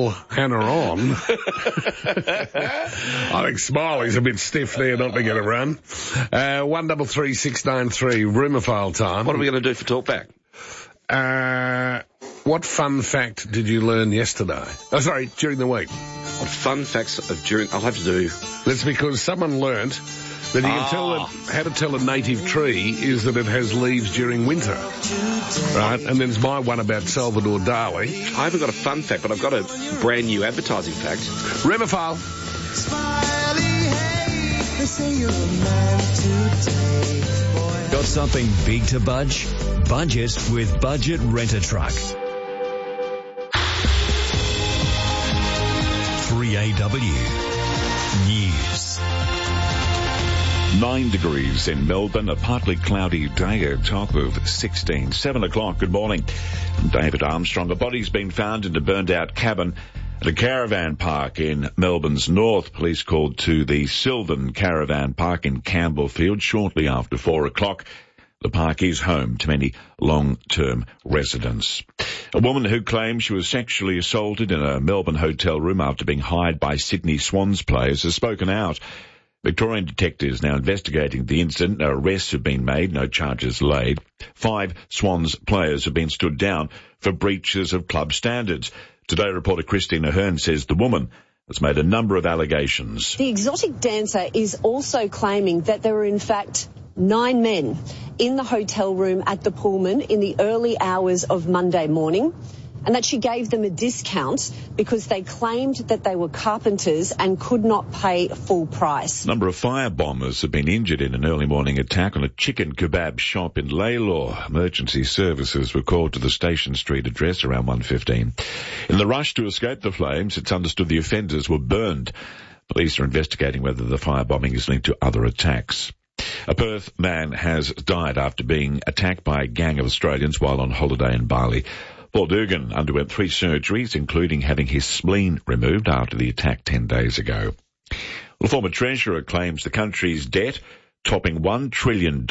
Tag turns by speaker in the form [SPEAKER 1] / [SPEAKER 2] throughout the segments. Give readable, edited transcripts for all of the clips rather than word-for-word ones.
[SPEAKER 1] more Hannah on. I think Smiley's a bit stiff there not to get a run. 133693, rumour file time.
[SPEAKER 2] What are we going to do for Talkback?
[SPEAKER 1] What fun fact did you learn yesterday? Oh, sorry, during the week.
[SPEAKER 2] What fun facts I'll have to do.
[SPEAKER 1] That's because someone learnt that you can tell how to tell a native tree is that it has leaves during winter. Right? And there's my one about Salvador Dali.
[SPEAKER 2] I haven't got a fun fact, but I've got a brand new advertising fact.
[SPEAKER 1] Rumour file.
[SPEAKER 3] Got something big to budge? Budget with Budget Rent-A-Truck. 3AW News.
[SPEAKER 4] 9 degrees in Melbourne, a partly cloudy day, a top of 16. 7 o'clock, good morning. I'm David Armstrong. A body's been found in a burned-out cabin at a caravan park in Melbourne's north. Police called to the Sylvan Caravan Park in Campbellfield shortly after 4 o'clock. The park is home to many long-term residents. A woman who claims she was sexually assaulted in a Melbourne hotel room after being hired by Sydney Swans players has spoken out. Victorian detectives now investigating the incident. No arrests have been made, no charges laid. 5 Swans players have been stood down for breaches of club standards. Today, reporter Christina Hearn says the woman has made a number of allegations.
[SPEAKER 5] The exotic dancer is also claiming that there were in fact 9 men in the hotel room at the Pullman in the early hours of Monday morning, and that she gave them a discount because they claimed that they were carpenters and could not pay full price.
[SPEAKER 4] A number of firebombers have been injured in an early morning attack on a chicken kebab shop in Laylaw. Emergency services were called to the Station Street address around 1:15. In the rush to escape the flames, it's understood the offenders were burned. Police are investigating whether the firebombing is linked to other attacks. A Perth man has died after being attacked by a gang of Australians while on holiday in Bali. Paul Dugan underwent 3 surgeries, including having his spleen removed after the attack 10 days ago. The former treasurer claims the country's debt, topping $1 trillion,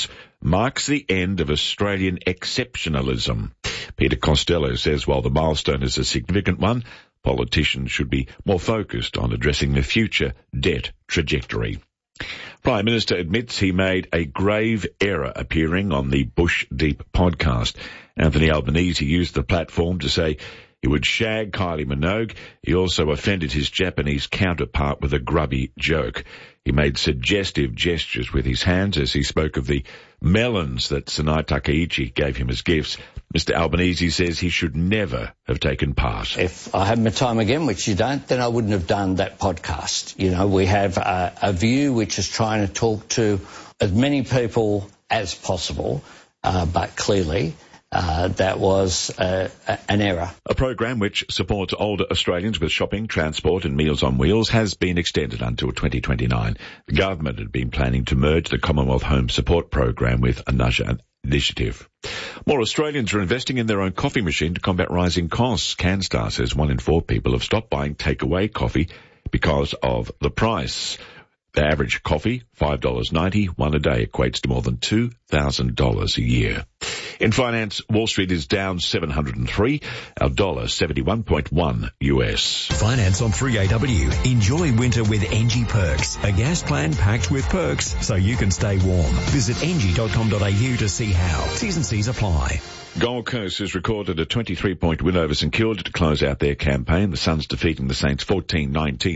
[SPEAKER 4] marks the end of Australian exceptionalism. Peter Costello says while the milestone is a significant one, politicians should be more focused on addressing the future debt trajectory. Prime Minister admits he made a grave error appearing on the Bush Deep podcast. Anthony Albanese used the platform to say he would shag Kylie Minogue. He also offended his Japanese counterpart with a grubby joke. He made suggestive gestures with his hands as he spoke of the melons that Sanai Takaichi gave him as gifts. Mr. Albanese says he should never have taken part.
[SPEAKER 6] If I had my time again, which you don't, then I wouldn't have done that podcast. You know, we have a view which is trying to talk to as many people as possible, but clearly that was an error.
[SPEAKER 4] A program which supports older Australians with shopping, transport and Meals on Wheels has been extended until 2029. The government had been planning to merge the Commonwealth Home Support Program with another initiative. More Australians are investing in their own coffee machine to combat rising costs. CanStar says 1 in 4 people have stopped buying takeaway coffee because of the price. The average coffee, $5.90, one a day, equates to more than $2,000 a year. In finance, Wall Street is down 703, our dollar 71.1 US.
[SPEAKER 3] Finance on 3AW. Enjoy winter with NG Perks, a gas plan packed with perks so you can stay warm. Visit ng.com.au to see how. T's and C's apply.
[SPEAKER 4] Gold Coast has recorded a 23-point win over St Kilda to close out their campaign. The Suns defeating the Saints 14-19,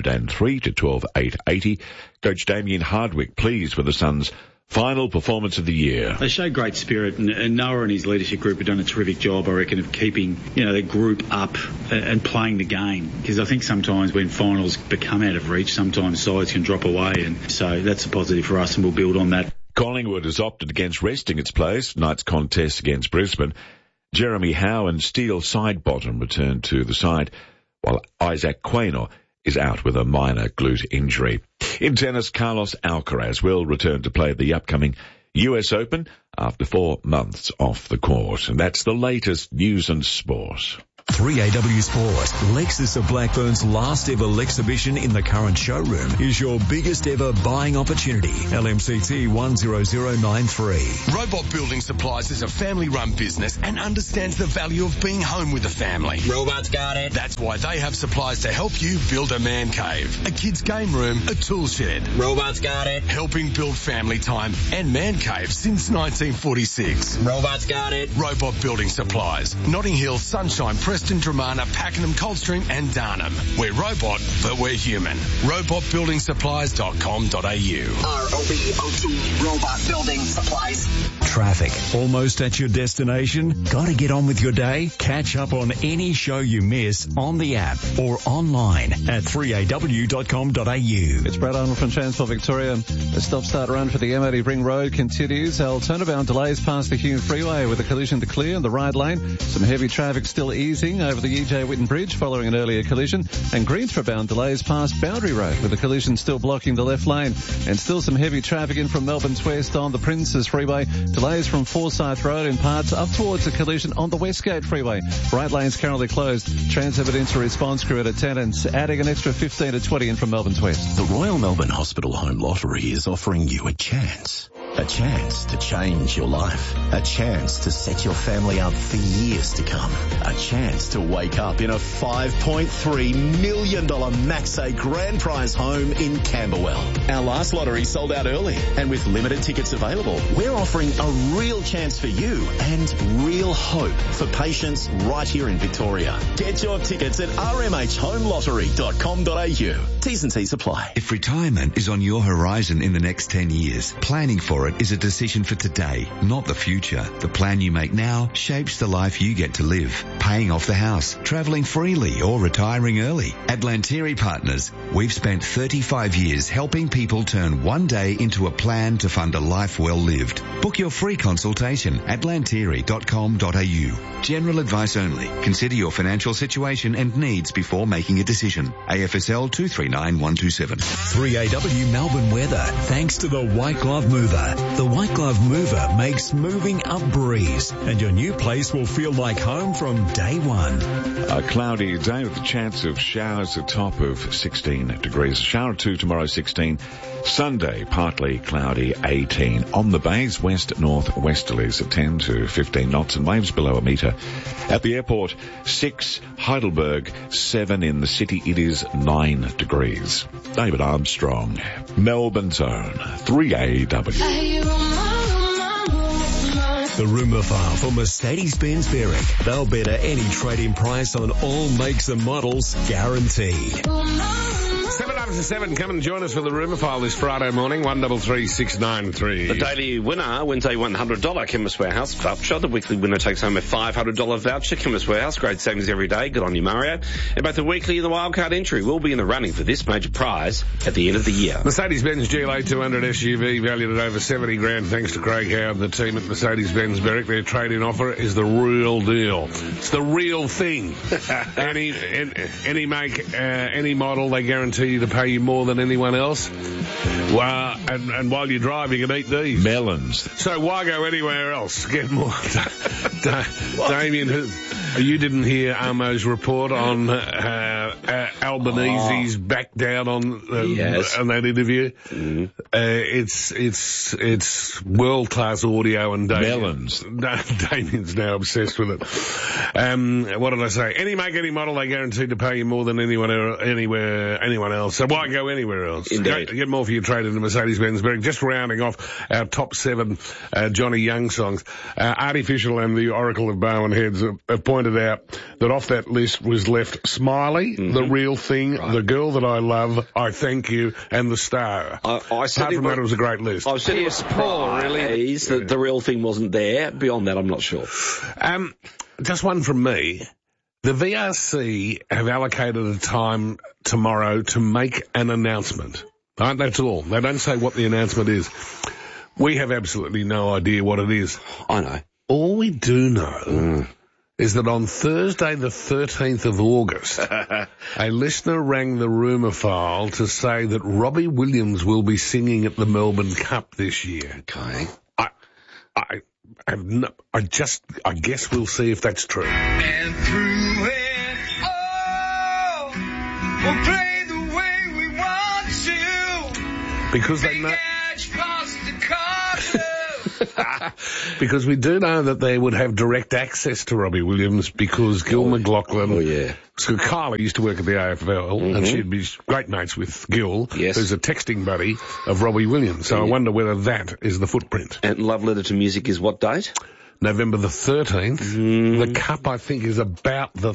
[SPEAKER 4] 103 to 12-8, 80. Coach Damien Hardwick pleased with the Suns' final performance of the year.
[SPEAKER 7] They showed great spirit, and Noah and his leadership group have done a terrific job, I reckon, of keeping, the group up and playing the game. Because I think sometimes when finals become out of reach, sometimes sides can drop away, and so that's a positive for us, and we'll build on that.
[SPEAKER 4] Collingwood has opted against resting its players. Tonight's contest against Brisbane. Jeremy Howe and Steele Sidebottom return to the side, while Isaac Quaynor is out with a minor glute injury. In tennis, Carlos Alcaraz will return to play at the upcoming US Open after 4 months off the court. And that's the latest news and sport.
[SPEAKER 3] 3AW Sport. Lexus of Blackburn's last ever Lexhibition in the current showroom is your biggest ever buying opportunity. LMCT 10093.
[SPEAKER 8] Robot Building Supplies is a family-run business and understands the value of being home with a family.
[SPEAKER 9] Robots got it.
[SPEAKER 8] That's why they have supplies to help you build a man cave, a kid's game room, a tool shed.
[SPEAKER 9] Robots got it.
[SPEAKER 8] Helping build family time and man caves since 1946.
[SPEAKER 9] Robots got it.
[SPEAKER 8] Robot Building Supplies. Notting Hill, Sunshine, Preston, Dramana, Pakenham, Coldstream and Darnham. We're robot, but we're human. RobotbuildingSupplies.com.au.
[SPEAKER 9] ROBOT, Robot Building Supplies.
[SPEAKER 3] Traffic. Almost at your destination? Gotta get on with your day? Catch up on any show you miss on the app or online at 3aw.com.au.
[SPEAKER 10] It's Brad Arnold from Transport Victoria. The stop-start run for the M80 Ring Road continues. Our turnabout delays past the Hume Freeway with a collision to clear in the right lane. Some heavy traffic still easing over the EJ Whitten Bridge following an earlier collision. And Greensboro-bound delays past Boundary Road with a collision still blocking the left lane. And still some heavy traffic in from Melbourne's west on the Princes Freeway. Delays from Forsyth Road in parts up towards a collision on the Westgate Freeway. Right lanes currently closed. Trans-Evidential Response Crew at attendance, adding an extra 15 to 20 in from Melbourne's west.
[SPEAKER 11] The Royal Melbourne Hospital Home Lottery is offering you a chance. A chance to change your life. A chance to set your family up for years to come. A chance to wake up in a $5.3 million Max A grand prize home in Camberwell. Our last lottery sold out early, and with limited tickets available, we're offering a real chance for you and real hope for patients right here in Victoria. Get your tickets at rmhhomelottery.com.au. T's and C's apply.
[SPEAKER 12] If retirement is on your horizon in the next 10 years, planning for it is a decision for today, not the future. The plan you make now shapes the life you get to live. Paying off the house, travelling freely or retiring early. At Lantieri Partners, we've spent 35 years helping people turn one day into a plan to fund a life well lived. Book your free consultation at lantieri.com.au. General advice only. Consider your financial situation and needs before making a decision. AFSL 239127.
[SPEAKER 3] 3AW Melbourne weather, thanks to the White Glove Mover. The White Glove Mover makes moving a breeze, and your new place will feel like home from day one.
[SPEAKER 4] A cloudy day with a chance of showers, a top of 16 degrees. Shower 2 tomorrow, 16. Sunday, partly cloudy, 18. On the bays, west northwesterlies at 10 to 15 knots and waves below a metre. At the airport, 6. Heidelberg, 7. In the city, it is 9 degrees. David Armstrong, Melbourne's own 3AW.
[SPEAKER 3] The rumour file for Mercedes-Benz Berwick. They'll better any trade-in price on all makes and models, guaranteed.
[SPEAKER 1] 7 after 7, come and join us for the rumour file this Friday morning, 133693.
[SPEAKER 2] The daily winner wins a $100 Chemist Warehouse voucher. The weekly winner takes home a $500 voucher. Chemist Warehouse, great savings every day. Good on you, Mario. And both the weekly and the wildcard entry will be in the running for this major prize at the end of the year.
[SPEAKER 1] Mercedes-Benz GLA 200 SUV valued at over 70 grand thanks to Craig Howard and the team at Mercedes-Benz Berwick. Their trade-in offer is the real deal. It's the real thing. any make, any model, they guarantee you to pay you more than anyone else. Well, and while you drive, you can eat these.
[SPEAKER 4] Melons.
[SPEAKER 1] So why go anywhere else? Get more. Damien, you didn't hear Armo's report on Albanese's back down on that interview?
[SPEAKER 2] Mm.
[SPEAKER 1] It's world-class audio and
[SPEAKER 4] Melons.
[SPEAKER 1] Damien's now obsessed with it. What did I say? Any make, any model, they guaranteed to pay you more than anyone else. So why go anywhere else?
[SPEAKER 2] Indeed.
[SPEAKER 1] Get more for your trade in the Mercedes-Benz Berwick. Just rounding off our top 7 Johnny Young songs. Artificial and the Oracle of Bowen Heads have pointed out that off that list was left Smiley, The Real Thing, The Girl That I Love, I Thank You, and The Star. Apart from that, it was a great list.
[SPEAKER 2] I was certainly surprised that The Real Thing wasn't there. Beyond that, I'm not sure.
[SPEAKER 1] Just one from me. The VRC have allocated a time tomorrow to make an announcement. Right, that's all. They don't say what the announcement is. We have absolutely no idea what it is.
[SPEAKER 2] I know.
[SPEAKER 1] All we do know is that on Thursday the 13th of August, a listener rang the rumour file to say that Robbie Williams will be singing at the Melbourne Cup this year.
[SPEAKER 2] Okay.
[SPEAKER 1] I guess we'll see if that's true.
[SPEAKER 13] And through We'll play the way we want to.
[SPEAKER 1] Because they know...
[SPEAKER 13] Edge past the car.
[SPEAKER 1] Because we do know that they would have direct access to Robbie Williams because Gil McLaughlin...
[SPEAKER 2] Oh, yeah.
[SPEAKER 1] So Kylie used to work at the AFL and she'd be great mates with Gil, who's a texting buddy of Robbie Williams. So I wonder whether that is the footprint.
[SPEAKER 2] And Love Letter to Music is what date?
[SPEAKER 1] November the 13th. The Cup, I think, is about the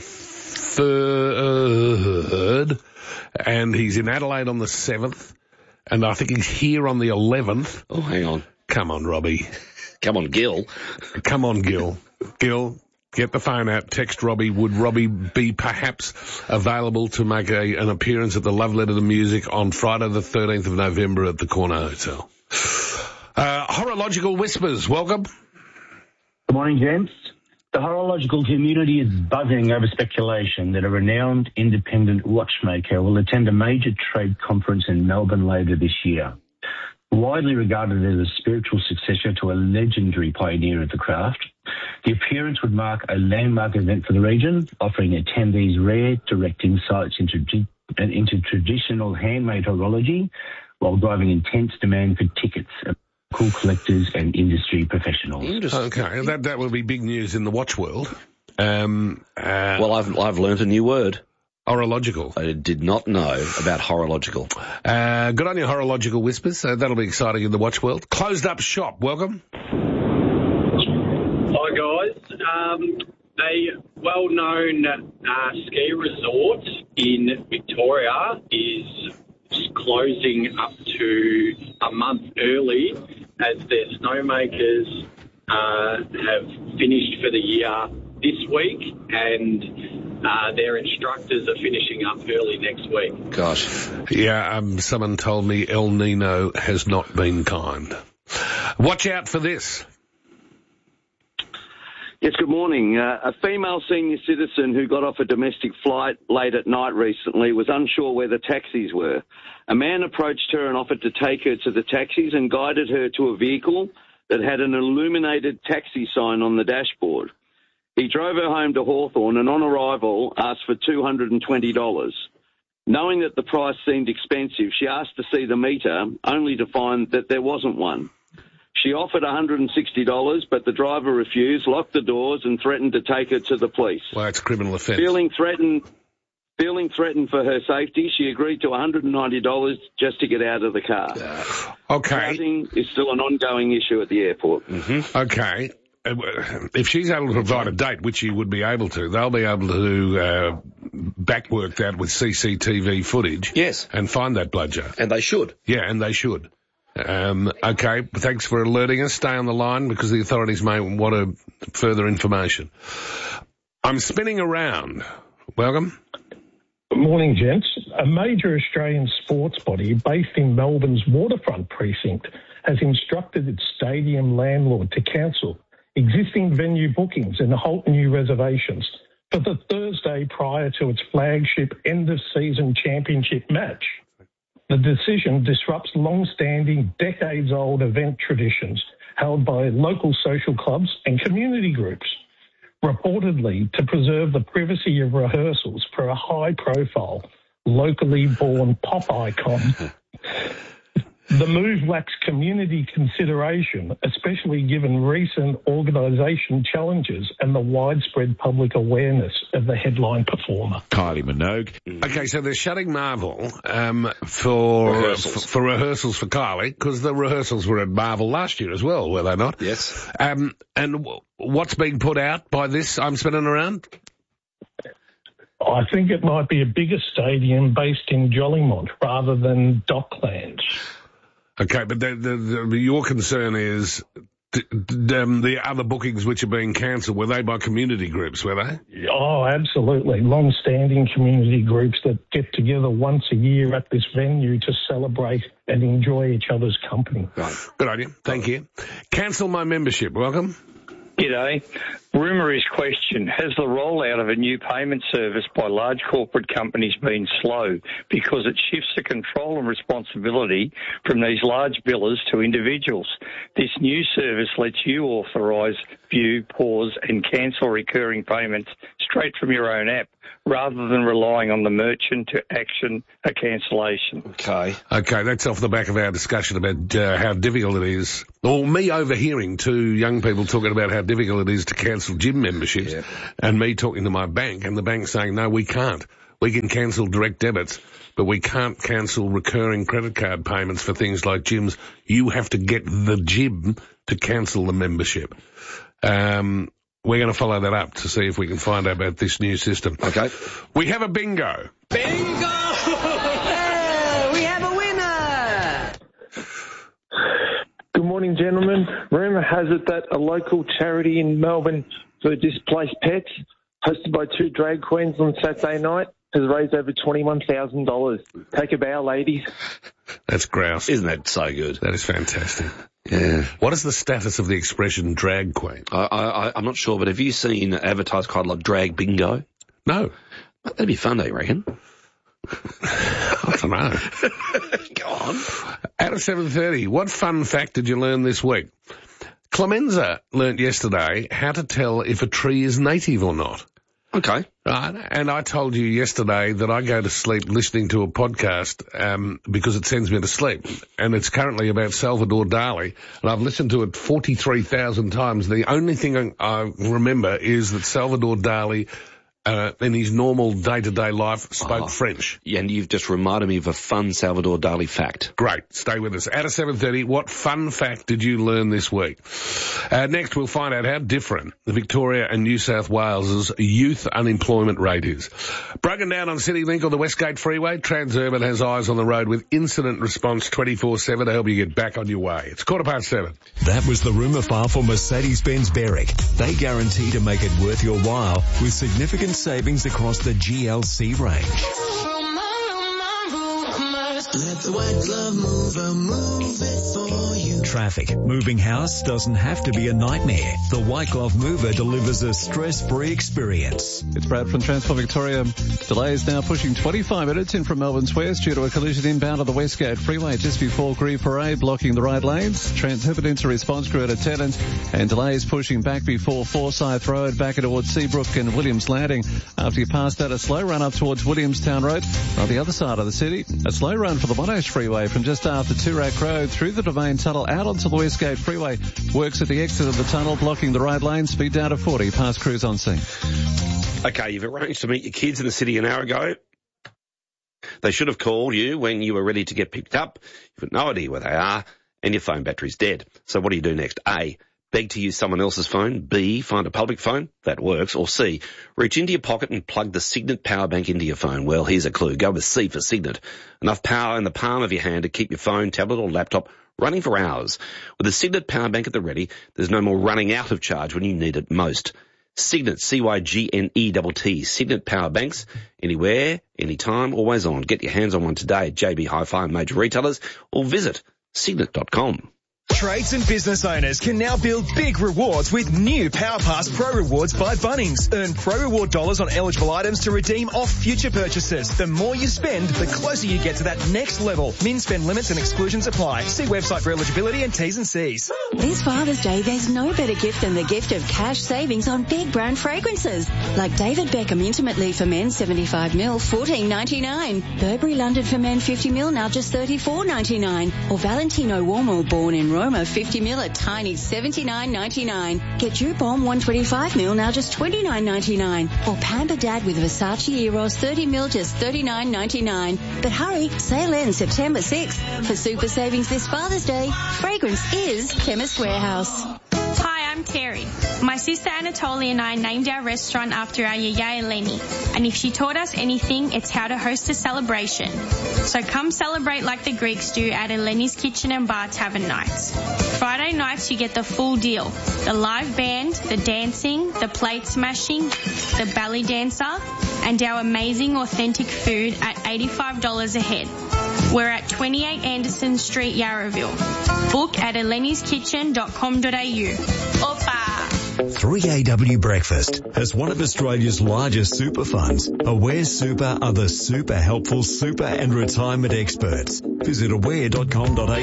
[SPEAKER 1] 3rd. And he's in Adelaide on the 7th. And I think he's here on the 11th.
[SPEAKER 2] Oh, hang on.
[SPEAKER 1] Come on, Robbie.
[SPEAKER 2] Come on, Gil.
[SPEAKER 1] Come on, Gil. Gil, get the phone out, text Robbie. Would Robbie be perhaps available to make an appearance at the Love Letter to Music on Friday the 13th of November at the Corner Hotel? Horological Whispers, welcome.
[SPEAKER 14] Good morning, gents. The horological community is buzzing over speculation that a renowned independent watchmaker will attend a major trade conference in Melbourne later this year. Widely regarded as a spiritual successor to a legendary pioneer of the craft, the appearance would mark a landmark event for the region, offering attendees rare, direct insights into traditional handmade horology, while driving intense demand for tickets of cool collectors and industry professionals.
[SPEAKER 1] Okay, that will be big news in the watch world. Well,
[SPEAKER 2] I've learnt a new word.
[SPEAKER 1] Horological.
[SPEAKER 2] I did not know about horological.
[SPEAKER 1] Good on you, Horological Whispers. That'll be exciting in the watch world. Closed Up Shop, welcome.
[SPEAKER 15] Hi, guys. A well-known ski resort in Victoria is closing up to a month early as their snowmakers have finished for the year this week, and their instructors are finishing up early next week.
[SPEAKER 2] Gosh.
[SPEAKER 1] Yeah, someone told me El Nino has not been kind. Watch out for this.
[SPEAKER 16] Yes, good morning. A female senior citizen who got off a domestic flight late at night recently was unsure where the taxis were. A man approached her and offered to take her to the taxis and guided her to a vehicle that had an illuminated taxi sign on the dashboard. He drove her home to Hawthorn and on arrival asked for $220. Knowing that the price seemed expensive, she asked to see the meter, only to find that there wasn't one. She offered $160, but the driver refused, locked the doors and threatened to take her to the police.
[SPEAKER 1] Well, that's criminal offence.
[SPEAKER 16] Feeling threatened for her safety, she agreed to $190 just to get out of the car.
[SPEAKER 1] Okay.
[SPEAKER 16] Housing is still an ongoing issue at the airport.
[SPEAKER 1] Mm-hmm. Okay. If she's able to provide a date, which she would be able to, they'll be able to backwork that with CCTV footage.
[SPEAKER 2] Yes.
[SPEAKER 1] And find that bludger.
[SPEAKER 2] And they should.
[SPEAKER 1] Yeah, and they should. Okay, thanks for alerting us. Stay on the line because the authorities may want further information. I'm spinning around. Welcome.
[SPEAKER 17] Good morning, gents. A major Australian sports body based in Melbourne's waterfront precinct has instructed its stadium landlord to cancel existing venue bookings and halt new reservations for the Thursday prior to its flagship end-of-season championship match. The decision disrupts long-standing, decades-old event traditions held by local social clubs and community groups, reportedly to preserve the privacy of rehearsals for a high-profile, locally born pop icon. The move lacks community consideration, especially given recent organisation challenges and the widespread public awareness of the headline performer.
[SPEAKER 4] Kylie Minogue.
[SPEAKER 1] Okay, so they're shutting Marvel for rehearsals for Kylie, because the rehearsals were at Marvel last year as well, were they not?
[SPEAKER 2] Yes.
[SPEAKER 1] And what's being put out by this I'm spinning around?
[SPEAKER 17] I think it might be a bigger stadium based in Jolimont rather than Docklands.
[SPEAKER 1] Okay, but your concern is the other bookings which are being cancelled, were they by community groups, were they?
[SPEAKER 17] Oh, absolutely. Long-standing community groups that get together once a year at this venue to celebrate and enjoy each other's company.
[SPEAKER 1] Right. Good idea. Thank you. Cancel my membership. Welcome.
[SPEAKER 18] G'day. Rumour is question, has the rollout of a new payment service by large corporate companies been slow because it shifts the control and responsibility from these large billers to individuals? This new service lets you authorise, view, pause and cancel recurring payments straight from your own app rather than relying on the merchant to action a cancellation.
[SPEAKER 2] Okay,
[SPEAKER 1] that's off the back of our discussion about how difficult it is, or me overhearing two young people talking about how difficult it is to cancel gym memberships, and me talking to my bank, and the bank saying, no, we can't. We can cancel direct debits, but we can't cancel recurring credit card payments for things like gyms. You have to get the gym to cancel the membership. We're going to follow that up to see if we can find out about this new system.
[SPEAKER 2] Okay.
[SPEAKER 1] We have a bingo.
[SPEAKER 9] Bingo! Yeah, we have a winner!
[SPEAKER 19] Good morning, gentlemen. Rumour has it that a local charity in Melbourne for displaced pets, hosted by two drag queens on Saturday night, has raised over $21,000. Take a bow, ladies.
[SPEAKER 1] That's grouse.
[SPEAKER 2] Isn't that so good?
[SPEAKER 1] That is fantastic.
[SPEAKER 2] Yeah.
[SPEAKER 1] What is the status of the expression drag queen?
[SPEAKER 2] I'm not sure, but have you seen advertised quite a lot drag bingo?
[SPEAKER 1] No.
[SPEAKER 2] That'd be fun, don't you reckon?
[SPEAKER 1] I don't know.
[SPEAKER 2] Go on.
[SPEAKER 1] Out of 7:30, what fun fact did you learn this week? Clemenza learnt yesterday how to tell if a tree is native or not.
[SPEAKER 2] Okay.
[SPEAKER 1] Right, and I told you yesterday that I go to sleep listening to a podcast because it sends me to sleep, and it's currently about Salvador Dali, and I've listened to it 43,000 times. The only thing I remember is that Salvador Dali, in his normal day-to-day life, spoke French.
[SPEAKER 2] Yeah, and you've just reminded me of a fun Salvador Dali fact.
[SPEAKER 1] Great. Stay with us. Out of 7:30, what fun fact did you learn this week? Next, we'll find out how different Victoria and New South Wales's youth unemployment rate is. Broken down on CityLink or the Westgate Freeway, Transurban has eyes on the road with incident response 24/7 to help you get back on your way. It's 7:15.
[SPEAKER 3] That was the rumour file for Mercedes-Benz Berwick. They guarantee to make it worth your while with significant savings across the GLC range.
[SPEAKER 9] Let the white glove mover move it for you.
[SPEAKER 3] Traffic. Moving house doesn't have to be a nightmare. The White Glove Mover delivers a stress-free experience.
[SPEAKER 10] It's Brad from Transport Victoria. Delays now pushing 25 minutes in from Melbourne's west due to a collision inbound on the Westgate Freeway just before Grieve Parade, blocking the right lanes. Transurban into response crew at a tenant, and delays pushing back before Forsyth Road, back towards Seabrook and Williams Landing. After you pass that, a slow run up towards Williamstown Road. On the other side of the city, a slow run for the Monash Freeway from just after Toorak Road through the Domain Tunnel out onto the Westgate Freeway. Works at the exit of the tunnel, blocking the right lane. Speed down to 40. Past crews on scene.
[SPEAKER 2] Okay, you've arranged to meet your kids in the city an hour ago. They should have called you when you were ready to get picked up. You've got no idea where they are, and your phone battery's dead. So what do you do next? A, beg to use someone else's phone. B, find a public phone. That works. Or C, reach into your pocket and plug the Signet power bank into your phone. Well, here's a clue. Go with C for Signet. Enough power in the palm of your hand to keep your phone, tablet or laptop running for hours. With the Signet power bank at the ready, there's no more running out of charge when you need it most. Signet, C-Y-G-N-E-T-T, Signet power banks, anywhere, anytime, always on. Get your hands on one today at JB Hi-Fi and major retailers, or visit signet.com.
[SPEAKER 20] Trades and business owners can now build big rewards with new PowerPass Pro Rewards by Bunnings. Earn Pro Reward dollars on eligible items to redeem off future purchases. The more you spend, the closer you get to that next level. Min spend limits and exclusions apply. See website for eligibility and T's and C's.
[SPEAKER 21] This Father's Day, there's no better gift than the gift of cash savings on big brand fragrances. Like David Beckham Intimately for men, 75ml, $14.99. Burberry London for men, 50ml, now just $34.99. Or Valentino Uomo Born in Roma, 50ml, a tiny $79.99. Get Jew Bomb 125ml, now just $29.99. Or Pamper Dad with Versace Eros 30ml, just $39.99. But hurry, sale ends September 6th. For super savings this Father's Day, fragrance is Chemist Warehouse.
[SPEAKER 22] Hi, I'm Terry. My sister Anatolia and I named our restaurant after our yaya Eleni, and if she taught us anything, it's how to host a celebration. So come celebrate like the Greeks do at Eleni's Kitchen and Bar Tavern Nights. Friday nights you get the full deal. The live band, the dancing, the plate smashing, the belly dancer, and our amazing authentic food at $85 a head. We're at 28 Anderson Street, Yarraville. Book at eleniskitchen.com.au. Opa!
[SPEAKER 3] 3AW Breakfast. As one of Australia's largest super funds, Aware Super are the super helpful super and retirement experts. Visit aware.com.au.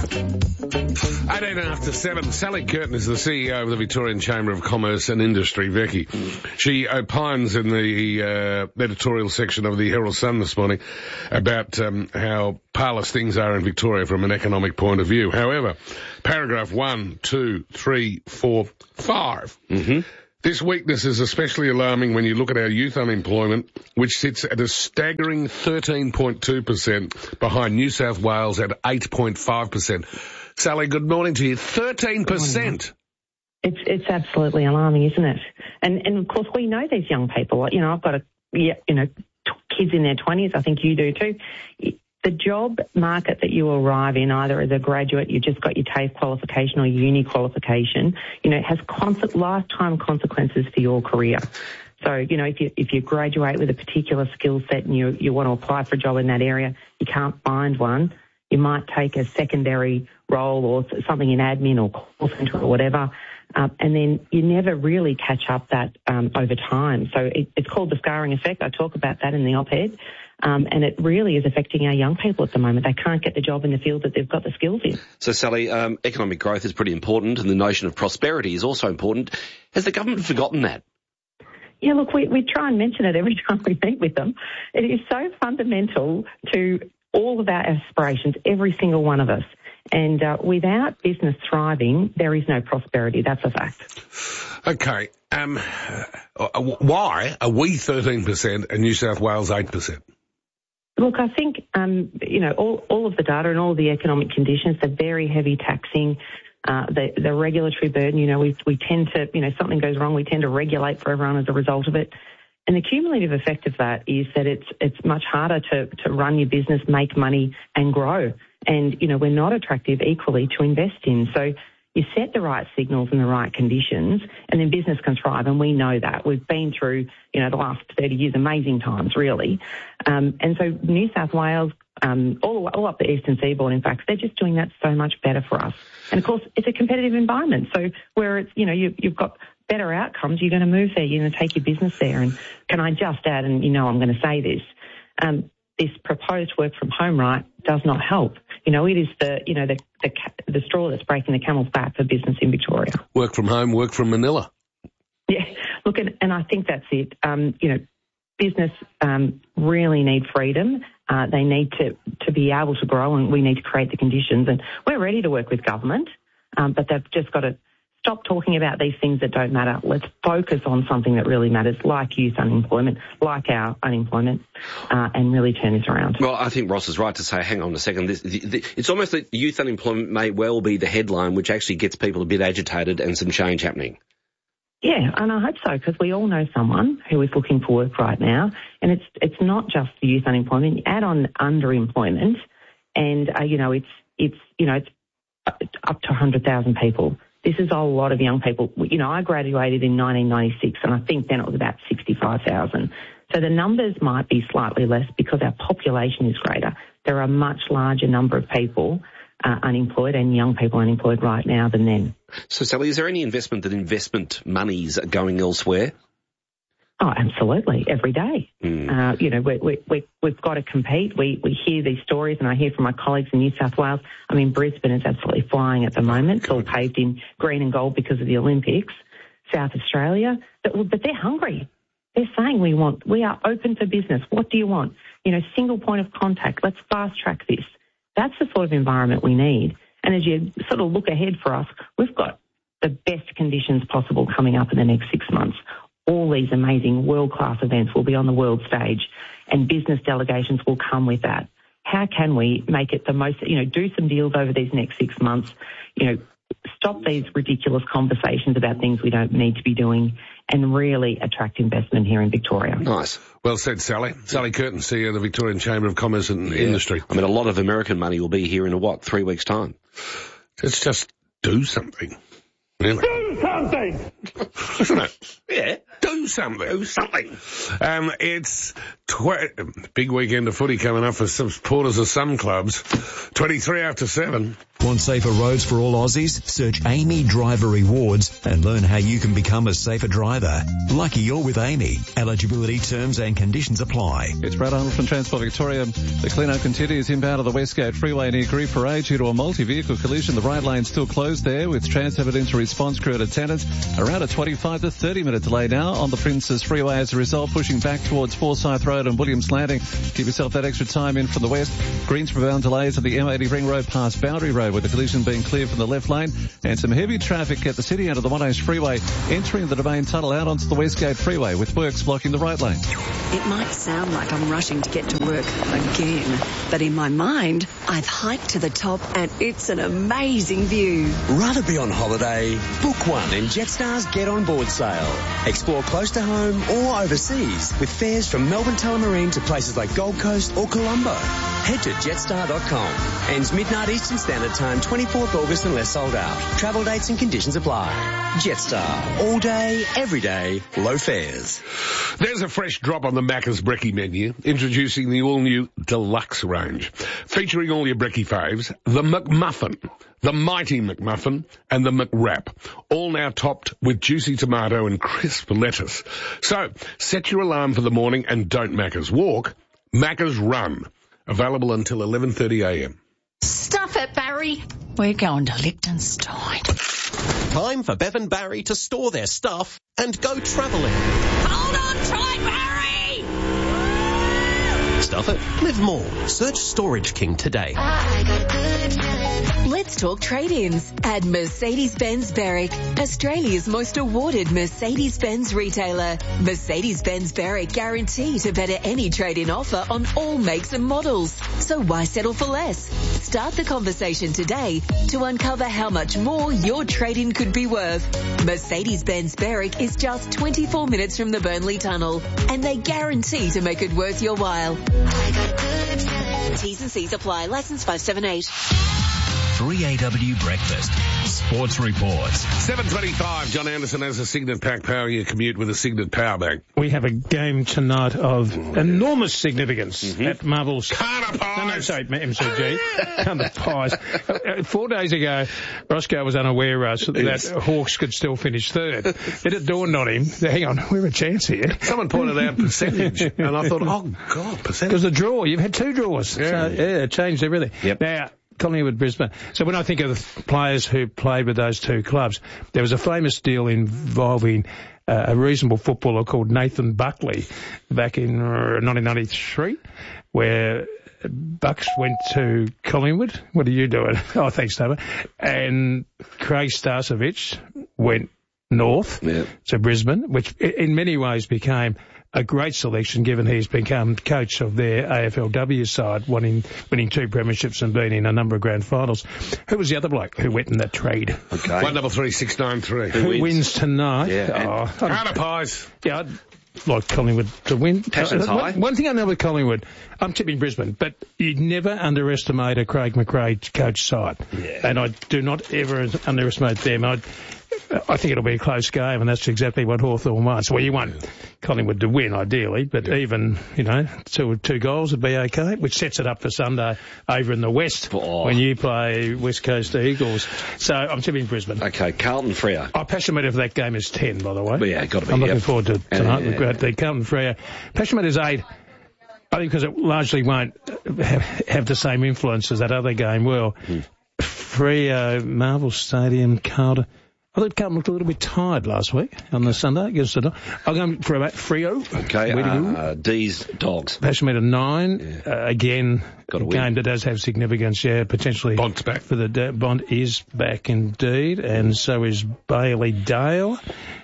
[SPEAKER 1] 18 after 7. Sally Curtin is the CEO of the Victorian Chamber of Commerce and Industry, Vicky. She opines in the editorial section of the Herald Sun this morning about how parlous things are in Victoria from an economic point of view. However, paragraph 1, 2, 3, 4, 5. This weakness is especially alarming when you look at our youth unemployment, which sits at a staggering 13.2% behind New South Wales at 8.5%. Sally, good morning to you. 13%.
[SPEAKER 5] It's absolutely alarming, isn't it? And of course we know these young people. You know, I've got kids in their 20s. I think you do too. The job market that you arrive in, either as a graduate, you've just got your TAFE qualification or uni qualification, you know, it has lifetime consequences for your career. So, you know, if you graduate with a particular skill set and you want to apply for a job in that area, you can't find one, you might take a secondary role or something in admin or call centre or whatever, and then you never really catch up that over time. So it's called the scarring effect. I talk about that in the op-ed. And it really is affecting our young people at the moment. They can't get the job in the field that they've got the skills in.
[SPEAKER 2] So, Sally, economic growth is pretty important, and the notion of prosperity is also important. Has the government forgotten that?
[SPEAKER 5] Yeah, look, we try and mention it every time we meet with them. It is so fundamental to all of our aspirations, every single one of us. And without business thriving, there is no prosperity. That's a fact.
[SPEAKER 1] Okay. Why are we 13% and New South Wales 8%?
[SPEAKER 5] Look, I think, all of the data and all of the economic conditions, the very heavy taxing, the regulatory burden, we tend to, something goes wrong, we tend to regulate for everyone as a result of it. And the cumulative effect of that is that it's much harder to run your business, make money and grow. And, we're not attractive equally to invest in. So you set the right signals and the right conditions, and then business can thrive, and we know that. We've been through, the last 30 years, amazing times, really. And so New South Wales, all up the eastern seaboard, in fact, they're just doing that so much better for us. And, of course, it's a competitive environment. So where it's, you've got better outcomes, you're going to move there, you're going to take your business there. And can I just add, and I'm going to say this, this proposed work from home right does not help. It is the straw that's breaking the camel's back for business in Victoria.
[SPEAKER 1] Work from home, work from Manila.
[SPEAKER 5] Yeah, look, and I think that's it. Business really need freedom. They need to be able to grow, and we need to create the conditions. And we're ready to work with government, but they've just got to stop talking about these things that don't matter. Let's focus on something that really matters, like youth unemployment, like our unemployment, and really turn this around.
[SPEAKER 2] Well, I think Ross is right to say, hang on a second, it's almost that youth unemployment may well be the headline which actually gets people a bit agitated and some change happening.
[SPEAKER 5] Yeah, and I hope so, because we all know someone who is looking for work right now, and it's not just the youth unemployment. You add on underemployment, and it's up to 100,000 people. This is a lot of young people. I graduated in 1996, and I think then it was about 65,000. So the numbers might be slightly less because our population is greater. There are a much larger number of people unemployed and young people unemployed right now than then.
[SPEAKER 2] So, Sally, is there any investment monies are going elsewhere?
[SPEAKER 5] Oh, absolutely, every day. We've got to compete. We hear these stories, and I hear from my colleagues in New South Wales. I mean, Brisbane is absolutely flying at the moment. It's all paved in green and gold because of the Olympics. South Australia, but they're hungry. They're saying we are open for business. What do you want? Single point of contact. Let's fast track this. That's the sort of environment we need. And as you sort of look ahead for us, we've got the best conditions possible coming up in the next 6 months. All these amazing world-class events will be on the world stage, and business delegations will come with that. How can we make it the most, do some deals over these next 6 months, stop these ridiculous conversations about things we don't need to be doing, and really attract investment here in Victoria.
[SPEAKER 1] Nice. Well said, Sally. Sally Curtin, CEO of the Victorian Chamber of Commerce and Industry.
[SPEAKER 2] I mean, a lot of American money will be here in 3 weeks' time?
[SPEAKER 1] Let's just do something. Really?
[SPEAKER 13] Do something!
[SPEAKER 1] Isn't it?
[SPEAKER 2] Yeah.
[SPEAKER 1] Do something. Do something. It's big weekend of footy coming up for some supporters of some clubs. 23 after 7.
[SPEAKER 3] Want safer roads for all Aussies? Search Amy Driver Rewards and learn how you can become a safer driver. Lucky you're with Amy. Eligibility terms and conditions apply.
[SPEAKER 10] It's Brad Arnold from Transport Victoria. The clean-up continues inbound of the Westgate Freeway near Green Parade due to a multi-vehicle collision. The right lane still closed there with Transit Emergency Response crew and attendants. Around a 25 to 30 minute delay now on the Princes Freeway as a result, pushing back towards Forsyth Road and Williams Landing. Give yourself that extra time in from the west. Greensboro-bound delays at the M80 Ring Road past Boundary Road with the collision being cleared from the left lane, and some heavy traffic at the city end of the Monash Freeway entering the Domain Tunnel out onto the Westgate Freeway with works blocking the right lane.
[SPEAKER 6] It might sound like I'm rushing to get to work again, but in my mind, I've hiked to the top and it's an amazing view.
[SPEAKER 7] Rather be on holiday? Book one in Jetstar's Get On Board sale. Explore close to home or overseas with fares from Melbourne Tullamarine to places like Gold Coast or Colombo. Head to jetstar.com. Ends midnight Eastern Standard Time, 24th August unless sold out. Travel dates and conditions apply. Jetstar. All day, every day, low fares.
[SPEAKER 1] There's a fresh drop on the Macca's Brekkie menu, introducing the all-new Deluxe range, featuring all your Brekkie faves, the McMuffin, the Mighty McMuffin, and the McWrap, all now topped with juicy tomato and crisp lettuce. So, set your alarm for the morning and don't Macca's walk, Macca's run. Available until 11:30am.
[SPEAKER 21] Stuff it, Barry. We're going to Liechtenstein.
[SPEAKER 23] Time for Bev and Barry to store their stuff and go travelling.
[SPEAKER 21] Hold on tight, Barry!
[SPEAKER 23] Stuff it. Live more. Search Storage King today.
[SPEAKER 21] Let's talk trade-ins at Mercedes-Benz Berwick, Australia's most awarded Mercedes-Benz retailer. Mercedes-Benz Berwick guarantee to better any trade-in offer on all makes and models. So why settle for less? Start the conversation today to uncover how much more your trade-in could be worth. Mercedes-Benz Berwick is just 24 minutes from the Burnley Tunnel, and they guarantee to make it worth your while. T's and C's apply. Licence 578.
[SPEAKER 3] 3AW Breakfast. Sports Reports.
[SPEAKER 1] 7:25. John Anderson has a Signet Pack Power your commute with a Signet Power Bank.
[SPEAKER 24] We have a game tonight of enormous significance at Marvel's.
[SPEAKER 1] Carter Pies!
[SPEAKER 24] No, sorry, MCG. Carter Pies. 4 days ago, Roscoe was unaware that Hawks could still finish third. Then it dawned on him, hang on, we have a chance here.
[SPEAKER 1] Someone pointed out percentage, and I thought, oh, God, percentage.
[SPEAKER 24] Because the draw, you've had 2 draws. Yeah. So, it changed everything.
[SPEAKER 2] Yep.
[SPEAKER 24] Now, Collingwood, Brisbane. So when I think of the players who played with those 2 clubs, there was a famous deal involving a reasonable footballer called Nathan Buckley back in 1993, where Bucks went to Collingwood. What are you doing? Oh, thanks, Tava. And Craig Starcevich went north to Brisbane, which in many ways became a great selection given he's become coach of their AFLW side, winning 2 premierships and being in a number of grand finals. Who was the other bloke who went in that trade?
[SPEAKER 1] Okay. 133693.
[SPEAKER 24] Who wins tonight?
[SPEAKER 1] Yeah. Carter Pies.
[SPEAKER 24] Yeah, I'd like Collingwood to win.
[SPEAKER 2] Passion's high.
[SPEAKER 24] One thing I know with Collingwood, I'm tipping Brisbane, but you never underestimate a Craig McRae coach side. Yeah. And I do not ever underestimate them. I think it'll be a close game, and that's exactly what Hawthorn wants. Well, you want Collingwood to win, ideally, but even, 2 goals would be okay, which sets it up for Sunday over in the West when you play West Coast Eagles. So I'm tipping Brisbane.
[SPEAKER 2] Okay, Carlton Freo.
[SPEAKER 24] Passionate if that game is 10, by the way.
[SPEAKER 2] Well, yeah, got to be.
[SPEAKER 24] I'm looking forward to tonight. The Carlton Freo. Passionate is 8. I think because it largely won't have the same influence as that other game will. Freo, Marvel Stadium, Carlton. I thought Carlton looked a little bit tired last week on the Sunday. I'll go for about Freo.
[SPEAKER 2] Okay, D's Dogs.
[SPEAKER 24] Passionate 9. Again, a game that does have significance, potentially.
[SPEAKER 1] Bond's back.
[SPEAKER 24] For the Bond is back indeed, and so is Bailey Dale.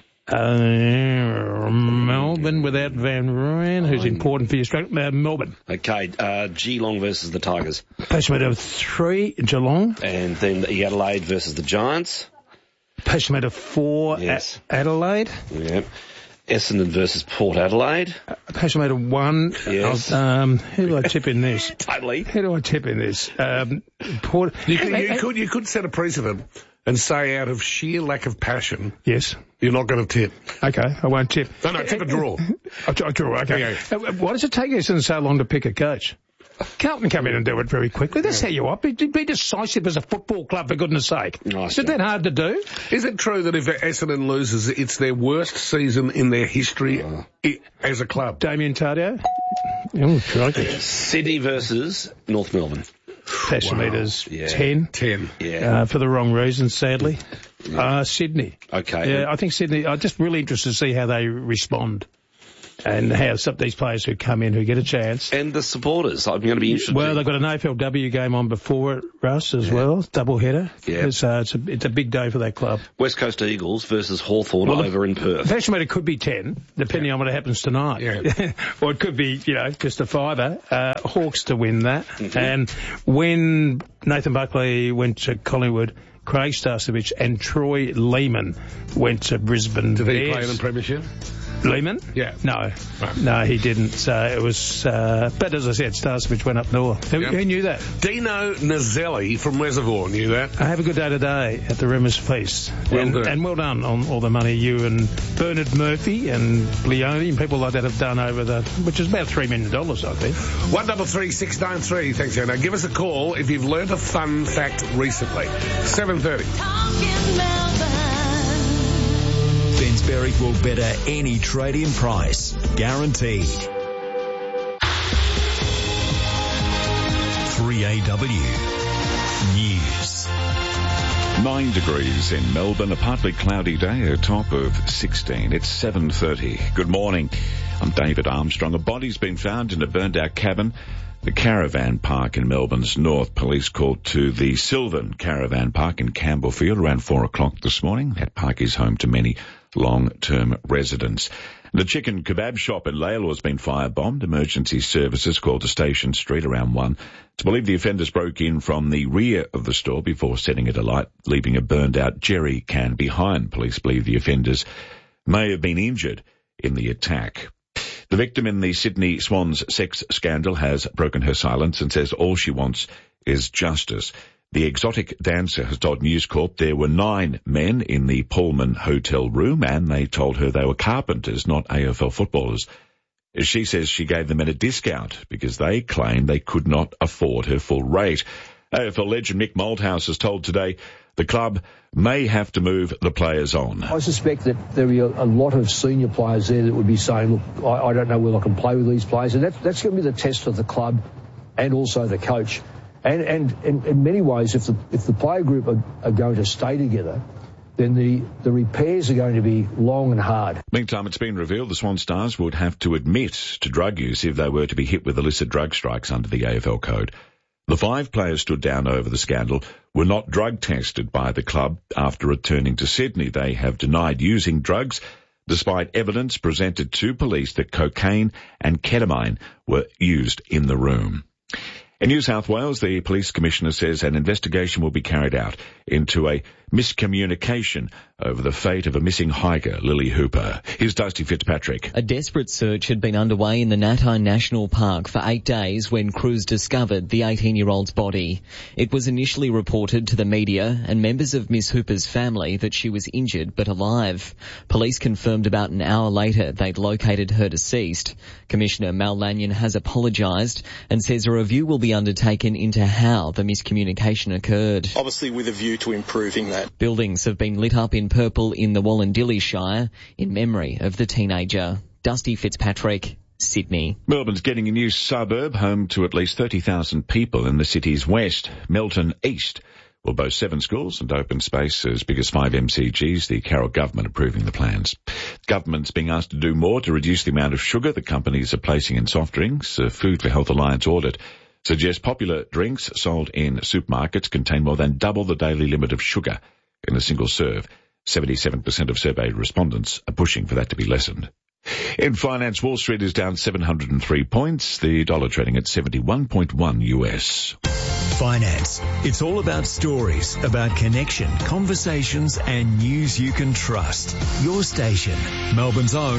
[SPEAKER 24] Melbourne without Van Rooyen, who's important for your strength. Melbourne.
[SPEAKER 2] Okay, Geelong versus the Tigers.
[SPEAKER 24] Passionate 3, Geelong.
[SPEAKER 2] And then the Adelaide versus the Giants.
[SPEAKER 24] Passionate 4, Adelaide.
[SPEAKER 2] Yep. Essendon versus Port Adelaide.
[SPEAKER 24] Passionate 1.
[SPEAKER 2] Yes.
[SPEAKER 24] Who do I tip in this?
[SPEAKER 2] Totally.
[SPEAKER 24] Who do I tip in this? Port.
[SPEAKER 1] You could set a precedent and say out of sheer lack of passion.
[SPEAKER 24] Yes.
[SPEAKER 1] You're not going to tip.
[SPEAKER 24] Okay, I won't tip.
[SPEAKER 1] No, tip a draw.
[SPEAKER 24] A draw, okay.
[SPEAKER 1] Yeah.
[SPEAKER 24] Why does it take Essendon so long to pick a coach? Carlton come in and do it very quickly. That's how you are. Be decisive as a football club, for goodness sake.
[SPEAKER 1] Nice.
[SPEAKER 24] Is that hard to do?
[SPEAKER 1] Is it true that if Essendon loses, it's their worst season in their history as a club?
[SPEAKER 24] Damien Tardio? Oh, crikey.
[SPEAKER 2] Sydney versus North Melbourne.
[SPEAKER 24] Passion meters 10.
[SPEAKER 1] 10.
[SPEAKER 2] Yeah.
[SPEAKER 24] For the wrong reason, sadly. Sydney.
[SPEAKER 2] Okay.
[SPEAKER 24] Yeah, I think Sydney. I'm just really interested to see how they respond. And how some of these players who come in who get a chance.
[SPEAKER 2] And the supporters, I'm going to be interested.
[SPEAKER 24] Well, they've got an AFLW game on before it, Russ, as well. Double header.
[SPEAKER 2] Yeah.
[SPEAKER 24] It's a big day for that club.
[SPEAKER 2] West Coast Eagles versus Hawthorn over in Perth.
[SPEAKER 24] Passion meter could be 10, depending on what happens tonight.
[SPEAKER 1] Yeah.
[SPEAKER 24] Or it could be, just a fiver. Hawks to win that. Mm-hmm. And when Nathan Buckley went to Collingwood, Craig Starcevich and Troy Lehman went to Brisbane.
[SPEAKER 1] Did he play in the Premiership?
[SPEAKER 24] Lehman?
[SPEAKER 1] Yeah.
[SPEAKER 24] No. No, he didn't. It was, but as I said, Starcevich went up north. Who knew that?
[SPEAKER 1] Dino Nazelli from Reservoir knew that.
[SPEAKER 24] I have a good day today at the Rimmers Feast. And well done on all the money you and Bernard Murphy and Leone and people like that have done which is about $3 million, I think.
[SPEAKER 1] 133 693. Thanks, Joe. Now give us a call if you've learnt a fun fact recently. 7:30.
[SPEAKER 3] Ben's Berwick will better any trade-in price. Guaranteed. 3AW News.
[SPEAKER 4] 9 degrees in Melbourne, a partly cloudy day, a top of 16. It's 7:30. Good morning. I'm David Armstrong. A body's been found in a burned-out cabin. The Caravan Park in Melbourne's north. Police called to the Sylvan Caravan Park in Campbellfield around 4 o'clock this morning. That park is home to many long-term residents. The chicken kebab shop in Laylaw has been firebombed. Emergency services called to Station Street around 1. It's believed the offenders broke in from the rear of the store before setting it alight, leaving a burned-out jerry can behind. Police believe the offenders may have been injured in the attack. The victim in the Sydney Swans sex scandal has broken her silence and says all she wants is justice. The exotic dancer has told News Corp there were 9 men in the Pullman hotel room and they told her they were carpenters, not AFL footballers. She says she gave the men a discount because they claimed they could not afford her full rate. AFL legend Mick Malthouse has told Today the club may have to move the players on.
[SPEAKER 8] I suspect that there will be a lot of senior players there that would be saying, look, I don't know whether I can play with these players. And that's going to be the test for the club and also the coach. And in many ways, if the player group are going to stay together, then the repairs are going to be long and hard.
[SPEAKER 4] Meantime, it's been revealed the Swan Stars would have to admit to drug use if they were to be hit with illicit drug strikes under the AFL code. The 5 players stood down over the scandal were not drug tested by the club after returning to Sydney. They have denied using drugs, despite evidence presented to police that cocaine and ketamine were used in the room. In New South Wales, the police commissioner says an investigation will be carried out into a miscommunication over the fate of a missing hiker, Lily Hooper. Here's Dusty Fitzpatrick.
[SPEAKER 11] A desperate search had been underway in the Natine National Park for 8 days when crews discovered the 18-year-old's body. It was initially reported to the media and members of Miss Hooper's family that she was injured but alive. Police confirmed about an hour later they'd located her deceased. Commissioner Mal Lanyon has apologised and says a review will be undertaken into how the miscommunication occurred.
[SPEAKER 12] Obviously with a view to improving that.
[SPEAKER 11] Buildings have been lit up in purple in the Wallandilly Shire in memory of the teenager. Dusty Fitzpatrick, Sydney.
[SPEAKER 4] Melbourne's getting a new suburb home to at least 30,000 people in the city's west. Melton East will boast 7 schools and open space as big as 5 MCGs, the Carroll government approving the plans. The government's being asked to do more to reduce the amount of sugar that companies are placing in soft drinks. A Food for Health Alliance audit suggests popular drinks sold in supermarkets contain more than double the daily limit of sugar in a single serve. 77% of surveyed respondents are pushing for that to be lessened. In finance, Wall Street is down 703 points, the dollar trading at 71.1 US.
[SPEAKER 3] Finance. It's all about stories, about connection, conversations and news you can trust. Your station, Melbourne's own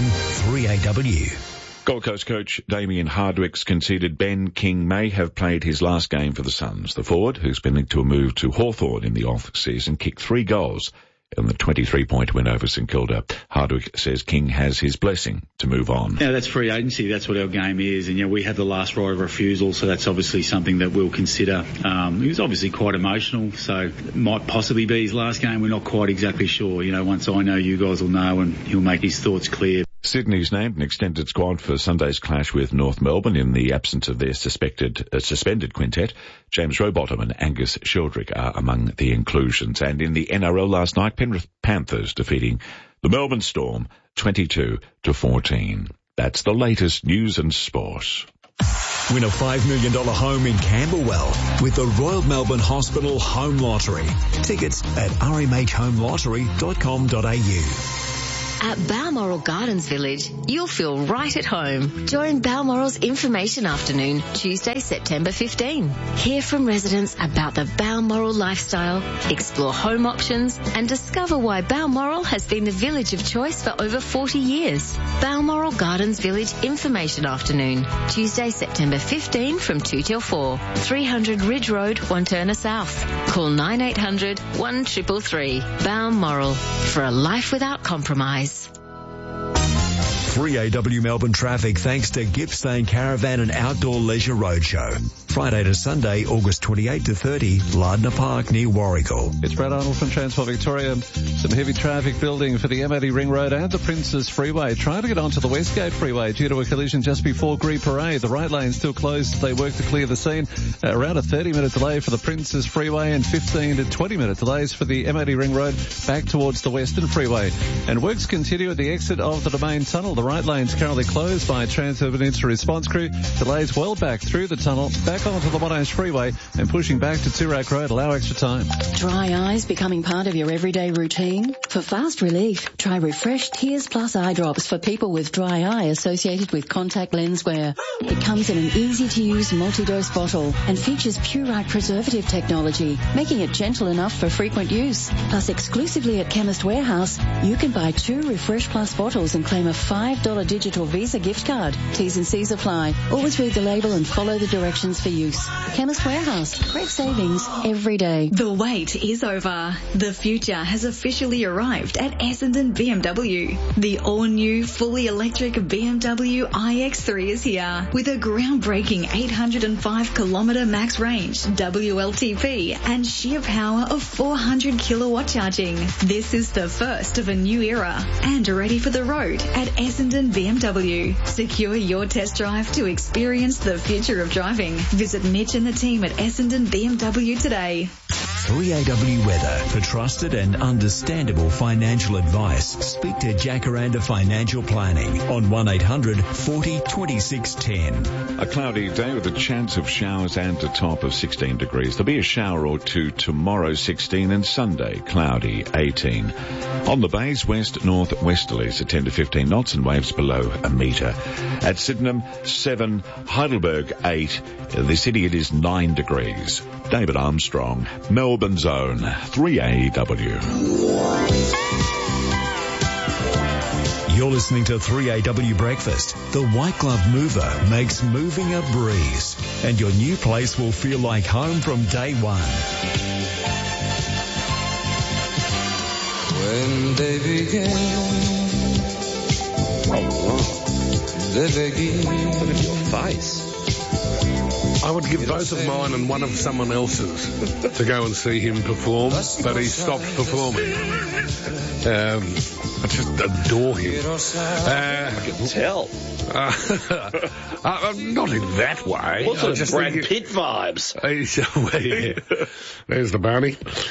[SPEAKER 3] 3AW.
[SPEAKER 4] Gold Coast coach Damien Hardwick's conceded Ben King may have played his last game for the Suns. The forward, who's been linked to a move to Hawthorn in the off-season, kicked 3 goals in the 23-point win over St Kilda. Hardwick says King has his blessing to move on.
[SPEAKER 14] Yeah, that's free agency. That's what our game is. And, we have the last right of refusal, so that's obviously something that we'll consider. He was obviously quite emotional, so it might possibly be his last game. We're not quite exactly sure. Once I know, you guys will know, and he'll make his thoughts clear.
[SPEAKER 4] Sydney's named an extended squad for Sunday's clash with North Melbourne in the absence of their suspended quintet. James Rowbottom and Angus Sheldrick are among the inclusions. And in the NRL last night, Penrith Panthers defeating the Melbourne Storm 22-14. That's the latest news and sport.
[SPEAKER 3] Win a $5 million home in Camberwell with the Royal Melbourne Hospital Home Lottery. Tickets at rmhhomelottery.com.au.
[SPEAKER 15] At Balmoral Gardens Village, you'll feel right at home. Join Balmoral's Information Afternoon, Tuesday, September 15. Hear from residents about the Balmoral lifestyle, explore home options, and discover why Balmoral has been the village of choice for over 40 years. Balmoral Gardens Village Information Afternoon, Tuesday, September 15 from 2 till 4. 300 Ridge Road, Wanturna South. Call 9800 1333. Balmoral, for a life without compromise.
[SPEAKER 3] 3AW Melbourne traffic thanks to Gippsland Caravan and Outdoor Leisure Roadshow. Friday to Sunday, August 28 to 30, Lardner Park near Warragul.
[SPEAKER 10] It's Brad Arnold from Transport Victoria. Some heavy traffic building for the M80 Ring Road and the Princes Freeway. Trying to get onto the Westgate Freeway due to a collision just before Gree Parade. The right lane still closed as they work to clear the scene. Around a 30-minute delay for the Princes Freeway and 15 to 20-minute delays for the M80 Ring Road back towards the Western Freeway. And works continue at the exit of the Domain Tunnel. The right lane's currently closed by Transurban Incident Response Crew. Delays well back through the tunnel, back onto the Monash Freeway and pushing back to Toorak Road. Allow extra time.
[SPEAKER 21] Dry eyes becoming part of your everyday routine? For fast relief, try Refresh Tears Plus eye drops for people with dry eye associated with contact lens wear. It comes in an easy-to-use multi-dose bottle and features Purite preservative technology, making it gentle enough for frequent use. Plus, exclusively at Chemist Warehouse, you can buy 2 Refresh Plus bottles and claim a $5 digital Visa gift card. T's and C's apply. Always read the label and follow the directions for use. Chemist Warehouse. Great savings every day.
[SPEAKER 16] The wait is over. The future has officially arrived at Essendon BMW. The all-new, fully electric BMW iX3 is here with a groundbreaking 805-kilometre max range, WLTP, and sheer power of 400 kilowatt charging. This is the first of a new era and ready for the road at Essendon BMW. Secure your test drive to experience the future of driving. Visit Mitch and the team at Essendon BMW today.
[SPEAKER 3] 3AW Weather. For trusted and understandable financial advice, speak to Jacaranda Financial Planning on 1800 40 26 10.
[SPEAKER 4] A cloudy day with a chance of showers and a top of 16 degrees. There'll be a shower or two tomorrow, 16, and Sunday, cloudy, 18. On the bays, west northwesterlies at 10 to 15 knots and waves below a metre. At Sydenham, 7, Heidelberg, 8. The city, it is 9 degrees. David Armstrong, Melbourne Zone, 3AW.
[SPEAKER 3] You're listening to 3AW Breakfast. The White Glove Mover makes moving a breeze, and your new place will feel like home from day one.
[SPEAKER 9] When they began, they began.
[SPEAKER 2] Look at your face.
[SPEAKER 1] I would give both of mine and one of someone else's to go and see him perform, but he stopped performing. I just adore him.
[SPEAKER 2] I can tell.
[SPEAKER 1] Not in that way.
[SPEAKER 2] What sort of Brad Pitt vibes?
[SPEAKER 1] Yeah. There's the bounty.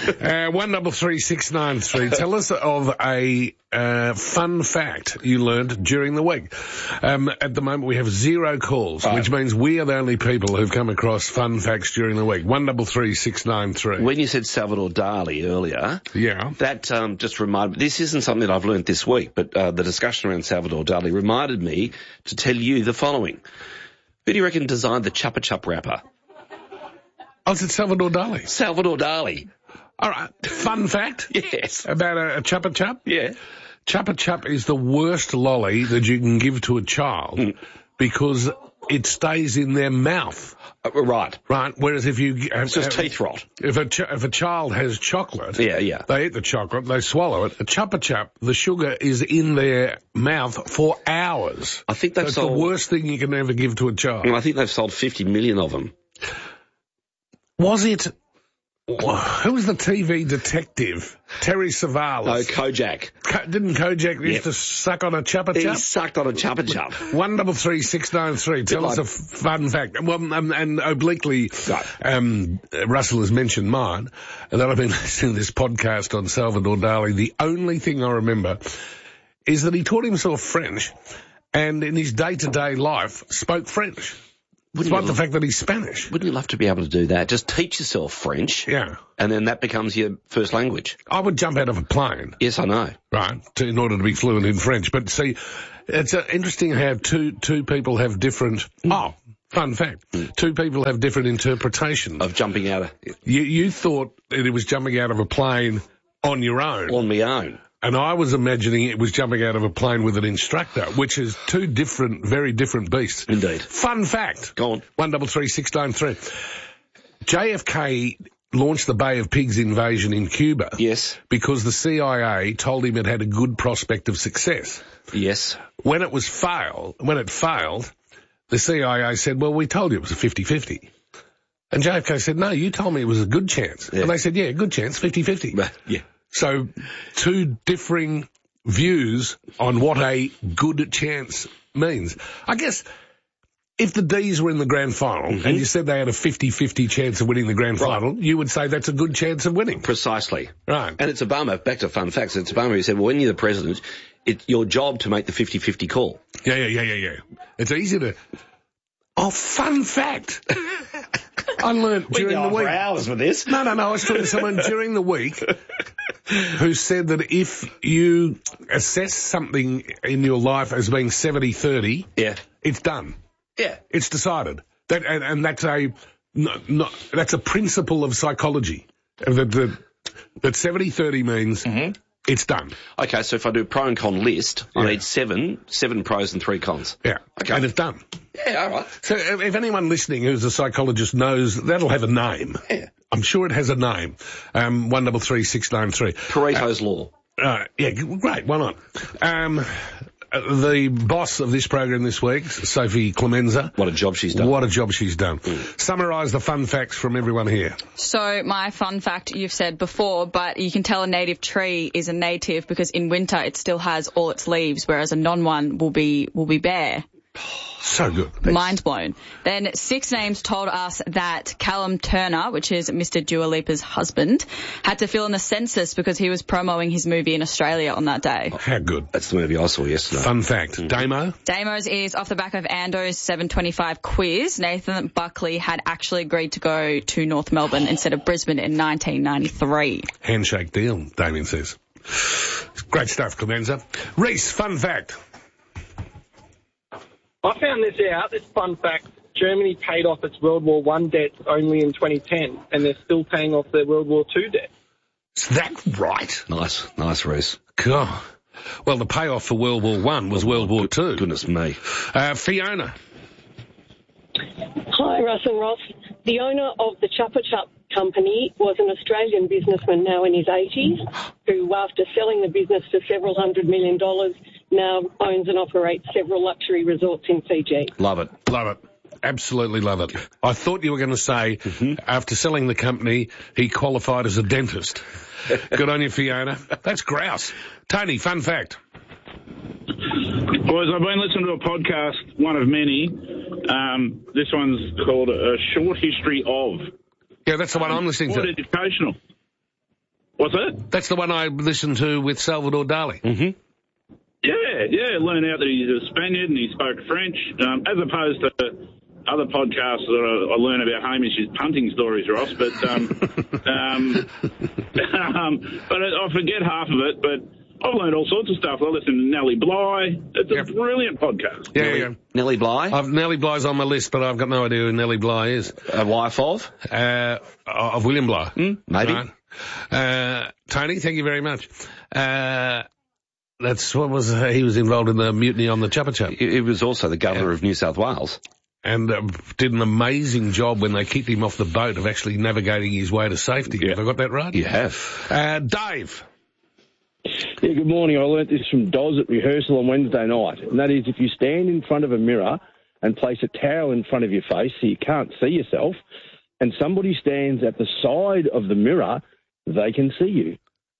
[SPEAKER 1] 133693. Tell us of a fun fact you learned during the week. At the moment we have 0 calls, which means we are the only people who've come across fun facts during the week. 133693.
[SPEAKER 2] When you said Salvador Dali earlier,
[SPEAKER 1] yeah,
[SPEAKER 2] that just reminded me. This isn't something that I've learned this week, but the discussion around Salvador Dali reminded me to tell you the following. Who do you reckon designed the Chupa Chup wrapper?
[SPEAKER 1] Oh, is it Salvador Dali?
[SPEAKER 2] Salvador Dali.
[SPEAKER 1] All right. Fun fact?
[SPEAKER 2] Yes.
[SPEAKER 1] About a Chupa Chup?
[SPEAKER 2] Yeah.
[SPEAKER 1] Chupa Chup is the worst lolly that you can give to a child because it stays in their mouth.
[SPEAKER 2] Right.
[SPEAKER 1] Right. Whereas if you...
[SPEAKER 2] It's just teeth rot.
[SPEAKER 1] If a child has chocolate...
[SPEAKER 2] Yeah.
[SPEAKER 1] They eat the chocolate, they swallow it. A Chupa Chup, the sugar is in their mouth for hours.
[SPEAKER 2] I think that's
[SPEAKER 1] the worst thing you can ever give to a child.
[SPEAKER 2] I think they've sold 50 million of them.
[SPEAKER 1] Was it... Who was the TV detective? Terry Savalas.
[SPEAKER 2] No, Kojak.
[SPEAKER 1] Didn't Kojak used to suck on a Chupa Chup?
[SPEAKER 2] He sucked on a Chupa Chup.
[SPEAKER 1] 133 693. Tell us a fun fact. Well, and obliquely, Russell has mentioned mine, and that I've been listening to this podcast on Salvador Dali. The only thing I remember is that he taught himself French, and in his day-to-day life spoke French. Despite the fact that he's Spanish.
[SPEAKER 2] Wouldn't you love to be able to do that? Just teach yourself French.
[SPEAKER 1] Yeah.
[SPEAKER 2] And then that becomes your first language.
[SPEAKER 1] I would jump out of a plane.
[SPEAKER 2] Yes, I know.
[SPEAKER 1] Right, in order to be fluent in French. But see, it's interesting how two people have different... Oh, fun fact. Two people have different interpretations.
[SPEAKER 2] Of jumping out of...
[SPEAKER 1] You thought that it was jumping out of a plane on your own.
[SPEAKER 2] On my own.
[SPEAKER 1] And I was imagining it was jumping out of a plane with an instructor, which is two different, very different beasts.
[SPEAKER 2] Indeed.
[SPEAKER 1] Fun fact.
[SPEAKER 2] Go on.
[SPEAKER 1] 133 693. JFK launched the Bay of Pigs invasion in Cuba.
[SPEAKER 2] Yes.
[SPEAKER 1] Because the CIA told him it had a good prospect of success.
[SPEAKER 2] Yes.
[SPEAKER 1] When it failed, the CIA said, well, we told you it was a 50-50. And JFK said, no, you told me it was a good chance. Yeah. And they said, yeah, good chance, 50-50.
[SPEAKER 2] Yeah.
[SPEAKER 1] So, two differing views on what a good chance means. I guess if the D's were in the grand final and you said they had a 50-50 chance of winning the grand final, you would say that's a good chance of winning.
[SPEAKER 2] Precisely.
[SPEAKER 1] Right.
[SPEAKER 2] And it's Obama, back to fun facts, it's Obama who said, well, when you're the president, it's your job to make the 50-50 call.
[SPEAKER 1] Yeah. It's easy to... Oh, fun fact. I learnt during the week.
[SPEAKER 2] For hours with this.
[SPEAKER 1] No. I was talking to someone during the week who said that if you assess something in your life as being 70-30, it's done.
[SPEAKER 2] Yeah.
[SPEAKER 1] It's decided. And that's that's a principle of psychology. That 70-30 means it's done.
[SPEAKER 2] Okay, so if I do a pro and con list, I need seven pros and 3 cons.
[SPEAKER 1] Yeah. Okay. And it's done.
[SPEAKER 2] Yeah, all right.
[SPEAKER 1] So if anyone listening who's a psychologist knows, that'll have a name.
[SPEAKER 2] Yeah.
[SPEAKER 1] I'm sure it has a name. 133 693.
[SPEAKER 2] Pareto's Law.
[SPEAKER 1] Yeah, great. Why not? The boss of this program this week, Sophie Clemenza.
[SPEAKER 2] What a job she's done.
[SPEAKER 1] What a job she's done. Summarise the fun facts from everyone here.
[SPEAKER 17] So my fun fact you've said before, but you can tell a native tree is a native because in winter it still has all its leaves, whereas a non-one will be bare.
[SPEAKER 1] So good.
[SPEAKER 17] Mind blown. Then 6 Names told us that Callum Turner, which is Mr. Dua Lipa's husband, had to fill in the census because he was promoting his movie in Australia on that day.
[SPEAKER 1] Oh, how good.
[SPEAKER 2] That's the movie I saw yesterday.
[SPEAKER 1] Fun fact. Damo?
[SPEAKER 17] Damo's is off the back of Ando's 725 quiz. Nathan Buckley had actually agreed to go to North Melbourne instead of Brisbane in 1993.
[SPEAKER 1] Handshake deal, Damien says. Great stuff, Clemenza. Reese, fun fact.
[SPEAKER 18] I found this fun fact. Germany paid off its World War I debts only in 2010, and they're still paying off their World War II debt.
[SPEAKER 1] Is that right?
[SPEAKER 2] Nice, Reese.
[SPEAKER 1] God. Well, the payoff for World War I was World War II.
[SPEAKER 2] Goodness me.
[SPEAKER 1] Fiona.
[SPEAKER 19] Hi, Russell Ross. The owner of the Chupa Chup company was an Australian businessman now in his 80s who, after selling the business for several $100 million, now owns and operates several luxury resorts in Fiji.
[SPEAKER 1] Love it. Absolutely love it. I thought you were going to say, after selling the company, he qualified as a dentist. Good on you, Fiona. That's grouse. Tony, fun fact.
[SPEAKER 20] Boys, I've been listening to a podcast, one of many. This one's called A Short History of.
[SPEAKER 1] Yeah, that's the one I'm listening to.
[SPEAKER 20] Quite educational. What's that?
[SPEAKER 1] That's the one I listened to with Salvador Dali.
[SPEAKER 20] Mm-hmm. Yeah, learned out that he's a Spaniard and he spoke French, as opposed to other podcasts that I learn about Hamish's punting stories, Ross, but I forget half of it, but I've learned all sorts of stuff. I listen to Nellie Bly. It's a brilliant podcast.
[SPEAKER 1] Yeah.
[SPEAKER 2] Nellie Bly?
[SPEAKER 1] Nellie Bly's on my list, but I've got no idea who Nellie Bly is.
[SPEAKER 2] A wife of?
[SPEAKER 1] Of William Bly.
[SPEAKER 2] Maybe.
[SPEAKER 1] Right. Tony, thank you very much. He was involved in the mutiny on the Chupa Chup.
[SPEAKER 2] He was also the governor of New South Wales.
[SPEAKER 1] and did an amazing job when they kicked him off the boat of actually navigating his way to safety. Yeah. Have I got that right?
[SPEAKER 2] You have.
[SPEAKER 1] Dave.
[SPEAKER 5] Yeah, good morning. I learnt this from Doz at rehearsal on Wednesday night, and that is if you stand in front of a mirror and place a towel in front of your face so you can't see yourself, and somebody stands at the side of the mirror, they can see you.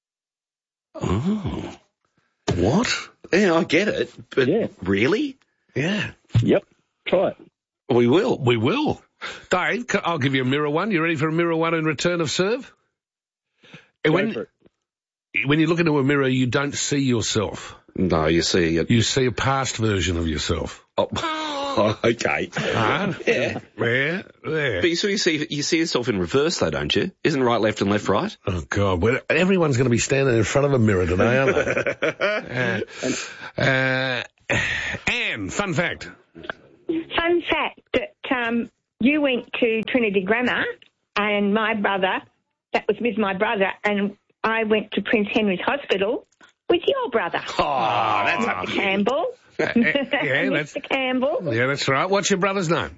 [SPEAKER 2] Oh. What? Yeah, I get it, but really?
[SPEAKER 1] Yeah.
[SPEAKER 5] Yep. Try it.
[SPEAKER 2] We will.
[SPEAKER 1] We will. Dave, I'll give you a mirror one. You ready for a mirror one in return of serve?
[SPEAKER 5] Go for it.
[SPEAKER 1] When you look into a mirror, you don't see yourself.
[SPEAKER 2] No, you see it.
[SPEAKER 1] You see a past version of yourself.
[SPEAKER 2] Oh, okay.
[SPEAKER 1] Yeah. Yeah.
[SPEAKER 2] But you see yourself in reverse, though, don't you? Isn't right, left, and left, right?
[SPEAKER 1] Oh, God. Well, everyone's going to be standing in front of a mirror today, aren't they? Anne, fun fact.
[SPEAKER 6] Fun fact that you went to Trinity Grammar, and my brother, that was with my brother, and I went to Prince Henry's Hospital with your brother.
[SPEAKER 1] Oh, that's
[SPEAKER 6] Mr. Campbell. Mr. Campbell.
[SPEAKER 1] Yeah, that's right. What's your brother's name?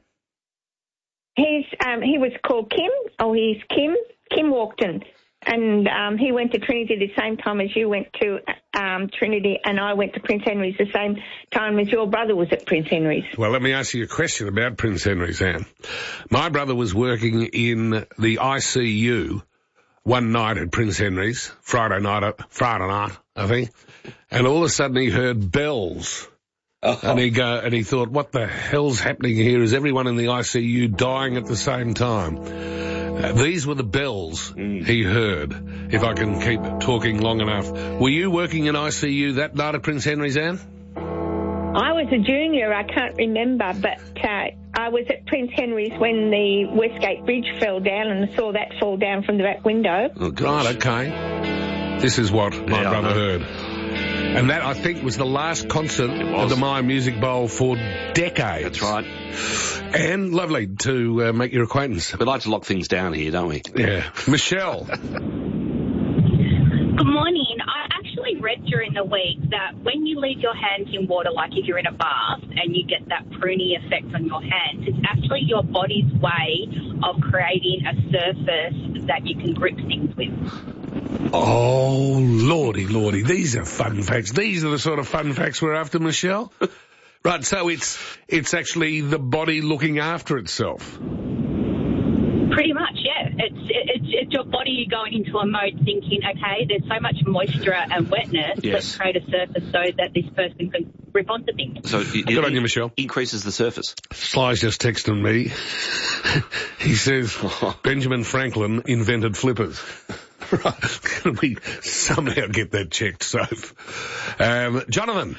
[SPEAKER 6] He was called Kim. Oh, he's Kim Walkton. And he went to Trinity the same time as you went to Trinity, and I went to Prince Henry's the same time as your brother was at Prince Henry's.
[SPEAKER 1] Well, let me ask you a question about Prince Henry's, Anne. My brother was working in the ICU one night at Prince Henry's, Friday night, I think, and all of a sudden he heard bells. And he thought, what the hell's happening here? Is everyone in the ICU dying at the same time? These were the bells he heard, if I can keep talking long enough. Were you working in ICU that night at Prince Henry's, Anne?
[SPEAKER 6] I was a junior, I can't remember, but I was at Prince Henry's when the Westgate Bridge fell down, and I saw that fall down from the back window.
[SPEAKER 1] Oh, God, okay. This is what my brother heard. And that, I think, was the last concert of the Myer Music Bowl for decades.
[SPEAKER 2] That's right.
[SPEAKER 1] And lovely to make your acquaintance.
[SPEAKER 2] We like to lock things down here, don't we?
[SPEAKER 1] Yeah. Michelle.
[SPEAKER 13] Good morning. I actually read during the week that when you leave your hands in water, like if you're in a bath and you get that pruny effect on your hands, it's actually your body's way of creating a surface that you can grip things with.
[SPEAKER 1] Oh, lordy. These are fun facts. These are the sort of fun facts we're after, Michelle. Right, so it's actually the body looking after itself.
[SPEAKER 13] Pretty much, yeah. It's your body going into a mode thinking, okay, there's so much moisture and wetness, let's create a surface so that this person can grip onto things.
[SPEAKER 2] So
[SPEAKER 1] Good on you, Michelle.
[SPEAKER 2] Increases the surface.
[SPEAKER 1] Sly's just texted me. He says Benjamin Franklin invented flippers. Right, can we somehow get that checked, Soph? Jonathan.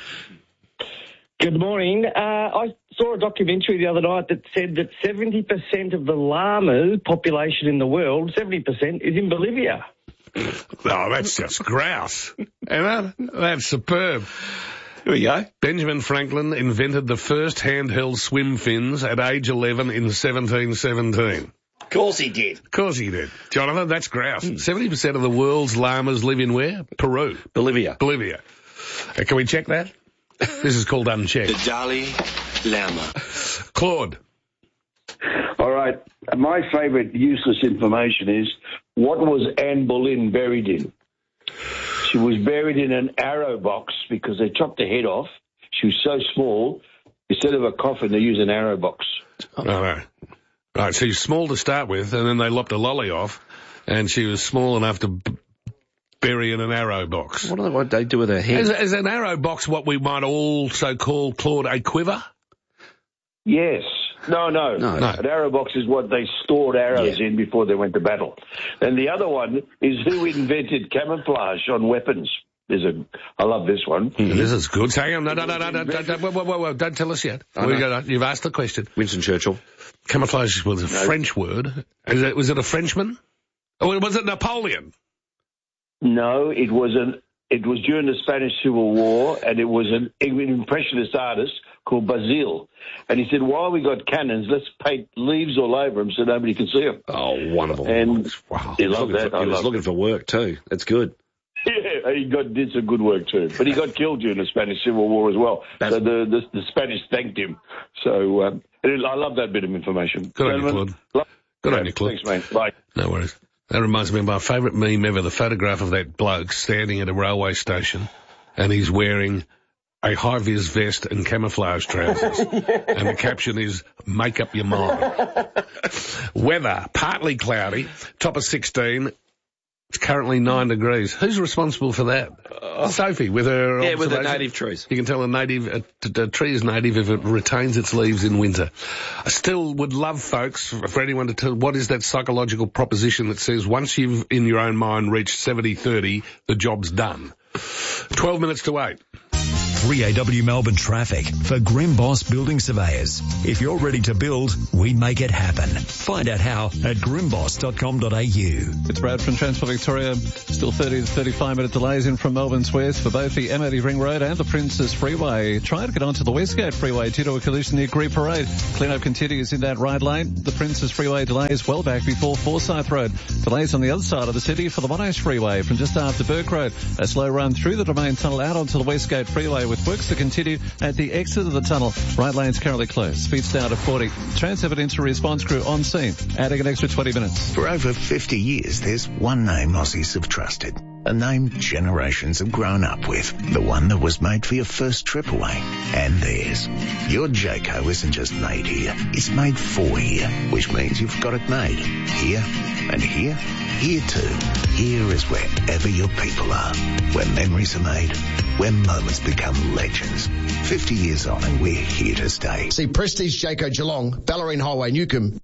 [SPEAKER 22] Good morning. I saw a documentary the other night that said that 70% of the llama population in the world, 70%, is in Bolivia.
[SPEAKER 1] Oh, that's just grouse. That's superb. Here we go. Benjamin Franklin invented the first handheld swim fins at age 11 in 1717.
[SPEAKER 2] Of course he did.
[SPEAKER 1] Of course he did. Jonathan, that's grouse. 70% of the world's llamas live in where? Peru.
[SPEAKER 2] Bolivia.
[SPEAKER 1] Can we check that? This is called unchecked.
[SPEAKER 25] The Dalai Lama.
[SPEAKER 1] Claude.
[SPEAKER 26] All right. My favourite useless information is, what was Anne Boleyn buried in? She was buried in an arrow box because they chopped her head off. She was so small, instead of a coffin, they used an arrow box.
[SPEAKER 1] Oh, no. Right, so she's small to start with, and then they lopped a lolly off, and she was small enough to bury in an arrow box.
[SPEAKER 2] What do they do with her head?
[SPEAKER 1] Is an arrow box what we might also call, Claude, a quiver?
[SPEAKER 26] Yes. No. An arrow box is what they stored arrows in before they went to battle. And the other one is who invented camouflage on weapons. I love this one.
[SPEAKER 1] This is good. Hang on. No. Don't tell us yet. You've asked the question.
[SPEAKER 2] Winston Churchill.
[SPEAKER 1] Camouflage was a French word. Was it a Frenchman? Or was it Napoleon?
[SPEAKER 26] No, it was during the Spanish Civil War, and it was an impressionist artist called Basile. And he said, while we got cannons, let's paint leaves all over them so nobody can see them.
[SPEAKER 2] Oh, wonderful.
[SPEAKER 26] And
[SPEAKER 2] wow.
[SPEAKER 26] He loved that.
[SPEAKER 2] He was looking for work too. That's good.
[SPEAKER 26] Yeah, he did some good work too. But he got killed during the Spanish Civil War as well. So the Spanish thanked him. So I love that bit of information.
[SPEAKER 1] Good on you, Claude. Good on you, Claude.
[SPEAKER 26] Thanks, mate. Bye.
[SPEAKER 1] No worries. That reminds me of my favourite meme ever, the photograph of that bloke standing at a railway station, and he's wearing a high-vis vest and camouflage trousers. And the caption is, make up your mind. Weather, partly cloudy, top of 16. It's currently 9 degrees. Who's responsible for that? Sophie, with her
[SPEAKER 2] Yeah, with the
[SPEAKER 1] observation.
[SPEAKER 2] native trees.
[SPEAKER 1] You can tell a tree is native if it retains its leaves in winter. I still would love, folks, for anyone to tell what is that psychological proposition that says once you've, in your own mind, reached 70-30, the job's done. 12 minutes to 8.
[SPEAKER 3] 3AW Melbourne traffic for Grimboss Building Surveyors. If you're ready to build, we make it happen. Find out how at grimboss.com.au.
[SPEAKER 10] It's Brad from Transport Victoria. Still 30 to 35 minute delays in from Melbourne's west for both the M80 Ring Road and the Princes Freeway. Try to get onto the Westgate Freeway due to a collision near Gree Parade. Clean-up continues in that right lane. The Princes Freeway delays well back before Forsyth Road. Delays on the other side of the city for the Monash Freeway from just after Burke Road. A slow run through the Domain Tunnel out onto the Westgate Freeway with works to continue at the exit of the tunnel. Right lane's currently closed. Speed's down to 40. Transit Incident Response Crew on scene, adding an extra 20 minutes.
[SPEAKER 7] For over 50 years, there's one name Aussies have trusted. A name generations have grown up with. The one that was made for your first trip away. And theirs. Your Jayco isn't just made here. It's made for here, which means you've got it made. Here and here. Here too. Here is wherever your people are. Where memories are made. Where moments become legends. 50 years on and we're here to stay.
[SPEAKER 8] See Prestige Jayco Geelong, Ballerine Highway, Newcomb,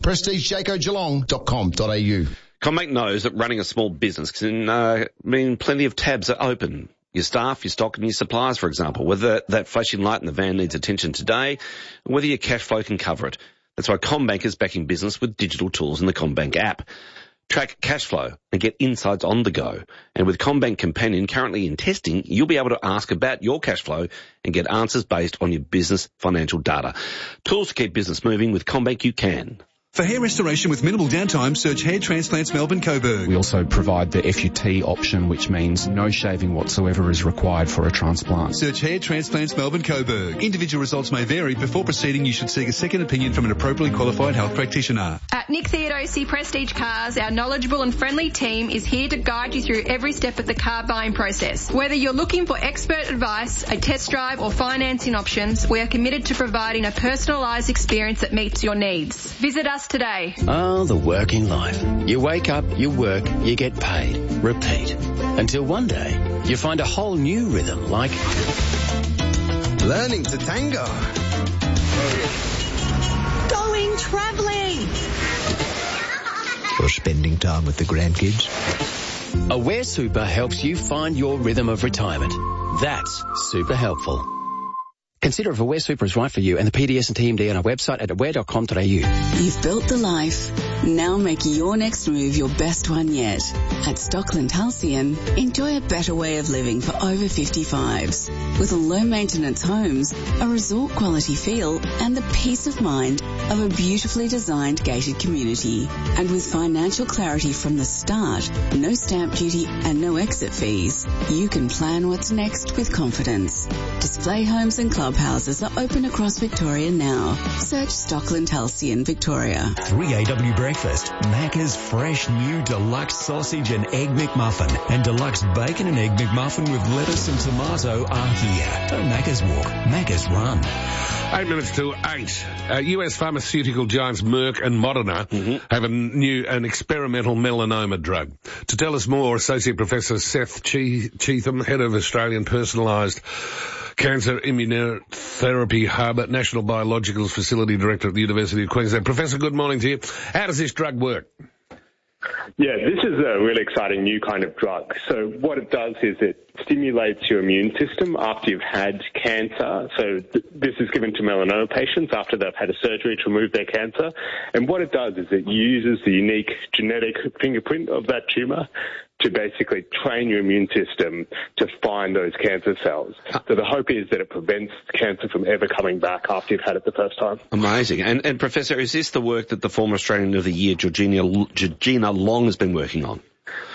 [SPEAKER 8] prestigejaycogeelong.com.au.
[SPEAKER 2] CommBank knows that running a small business can mean plenty of tabs are open. Your staff, your stock and your suppliers, for example. Whether that flashing light in the van needs attention today, and whether your cash flow can cover it. That's why CommBank is backing business with digital tools in the CommBank app. Track cash flow and get insights on the go. And with CommBank Companion currently in testing, you'll be able to ask about your cash flow and get answers based on your business financial data. Tools to keep business moving. With CommBank you can.
[SPEAKER 11] For hair restoration with minimal downtime, search Hair Transplants Melbourne Coburg.
[SPEAKER 12] We also provide the FUT option, which means no shaving whatsoever is required for a transplant.
[SPEAKER 11] Search Hair Transplants Melbourne Coburg. Individual results may vary. Before proceeding, you should seek a second opinion from an appropriately qualified health practitioner.
[SPEAKER 23] At Nick Theodosi Prestige Cars, our knowledgeable and friendly team is here to guide you through every step of the car buying process. Whether you're looking for expert advice, a test drive or financing options, we are committed to providing a personalised experience that meets your needs. Visit us today.
[SPEAKER 24] Oh, the working life. You wake up, you work, you get paid. Repeat. Until one day, you find a whole new rhythm like
[SPEAKER 27] learning to tango.
[SPEAKER 28] Going travelling.
[SPEAKER 27] Or spending time with the grandkids.
[SPEAKER 24] Aware Super helps you find your rhythm of retirement. That's super helpful. Consider if Aware Super is right for you and the PDS and TMD on our website at aware.com.au.
[SPEAKER 21] You've built the life. Now make your next move your best one yet. At Stockland Halcyon, enjoy a better way of living for over 55s. With low-maintenance homes, a resort-quality feel, and the peace of mind of a beautifully designed gated community. And with financial clarity from the start, no stamp duty and no exit fees, you can plan what's next with confidence. Display homes and clubhouses are open across Victoria now. Search Stockland Halcyon, Victoria.
[SPEAKER 3] 3AW Breakfast, Macca's fresh new deluxe sausage and egg McMuffin and deluxe bacon and egg McMuffin with lettuce and tomato are here. Don't Macca's walk, Macca's run.
[SPEAKER 1] 8 minutes to 8. US pharmaceutical giants Merck and Moderna have an experimental melanoma drug. To tell us more, Associate Professor Seth Cheetham, Head of Australian Personalised Cancer Immunotherapy Hub at National Biologicals Facility Director at the University of Queensland. Professor, good morning to you. How does this drug work?
[SPEAKER 29] Yeah, this is a really exciting new kind of drug. So what it does is it stimulates your immune system after you've had cancer. So this is given to melanoma patients after they've had a surgery to remove their cancer. And what it does is it uses the unique genetic fingerprint of that tumour to basically train your immune system to find those cancer cells. So the hope is that it prevents cancer from ever coming back after you've had it the first time.
[SPEAKER 2] Amazing. And Professor, is this the work that the former Australian of the Year, Georgina Long, has been working on?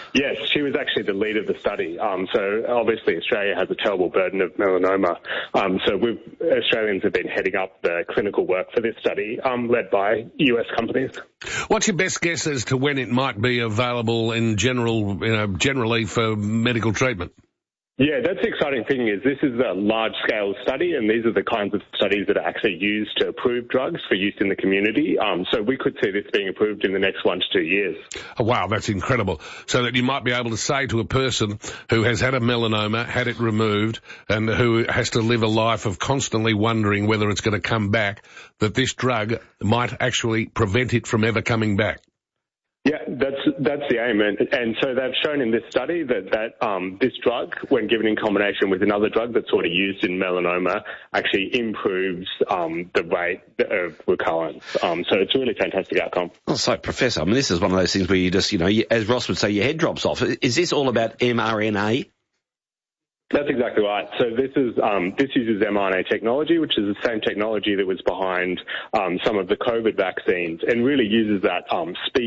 [SPEAKER 29] Yes, she was actually the lead of the study. So obviously Australia has a terrible burden of melanoma. So Australians have been heading up the clinical work for this study, led by US companies.
[SPEAKER 1] What's your best guess as to when it might be available in generally for medical treatment?
[SPEAKER 29] Yeah, that's the exciting thing is this is a large-scale study, and these are the kinds of studies that are actually used to approve drugs for use in the community. So we could see this being approved in the next 1 to 2 years.
[SPEAKER 1] Oh, wow, that's incredible. So that you might be able to say to a person who has had a melanoma, had it removed, and who has to live a life of constantly wondering whether it's going to come back, that this drug might actually prevent it from ever coming back.
[SPEAKER 29] Yeah, that's the aim, and so they've shown in this study that this drug, when given in combination with another drug that's already used in melanoma, actually improves the rate of recurrence. So it's a really fantastic outcome.
[SPEAKER 2] Oh, so, Professor, I mean, this is one of those things where you just, as Ross would say, your head drops off. Is this all about mRNA?
[SPEAKER 29] That's exactly right. So this uses mRNA technology, which is the same technology that was behind some of the COVID vaccines, and really uses that speed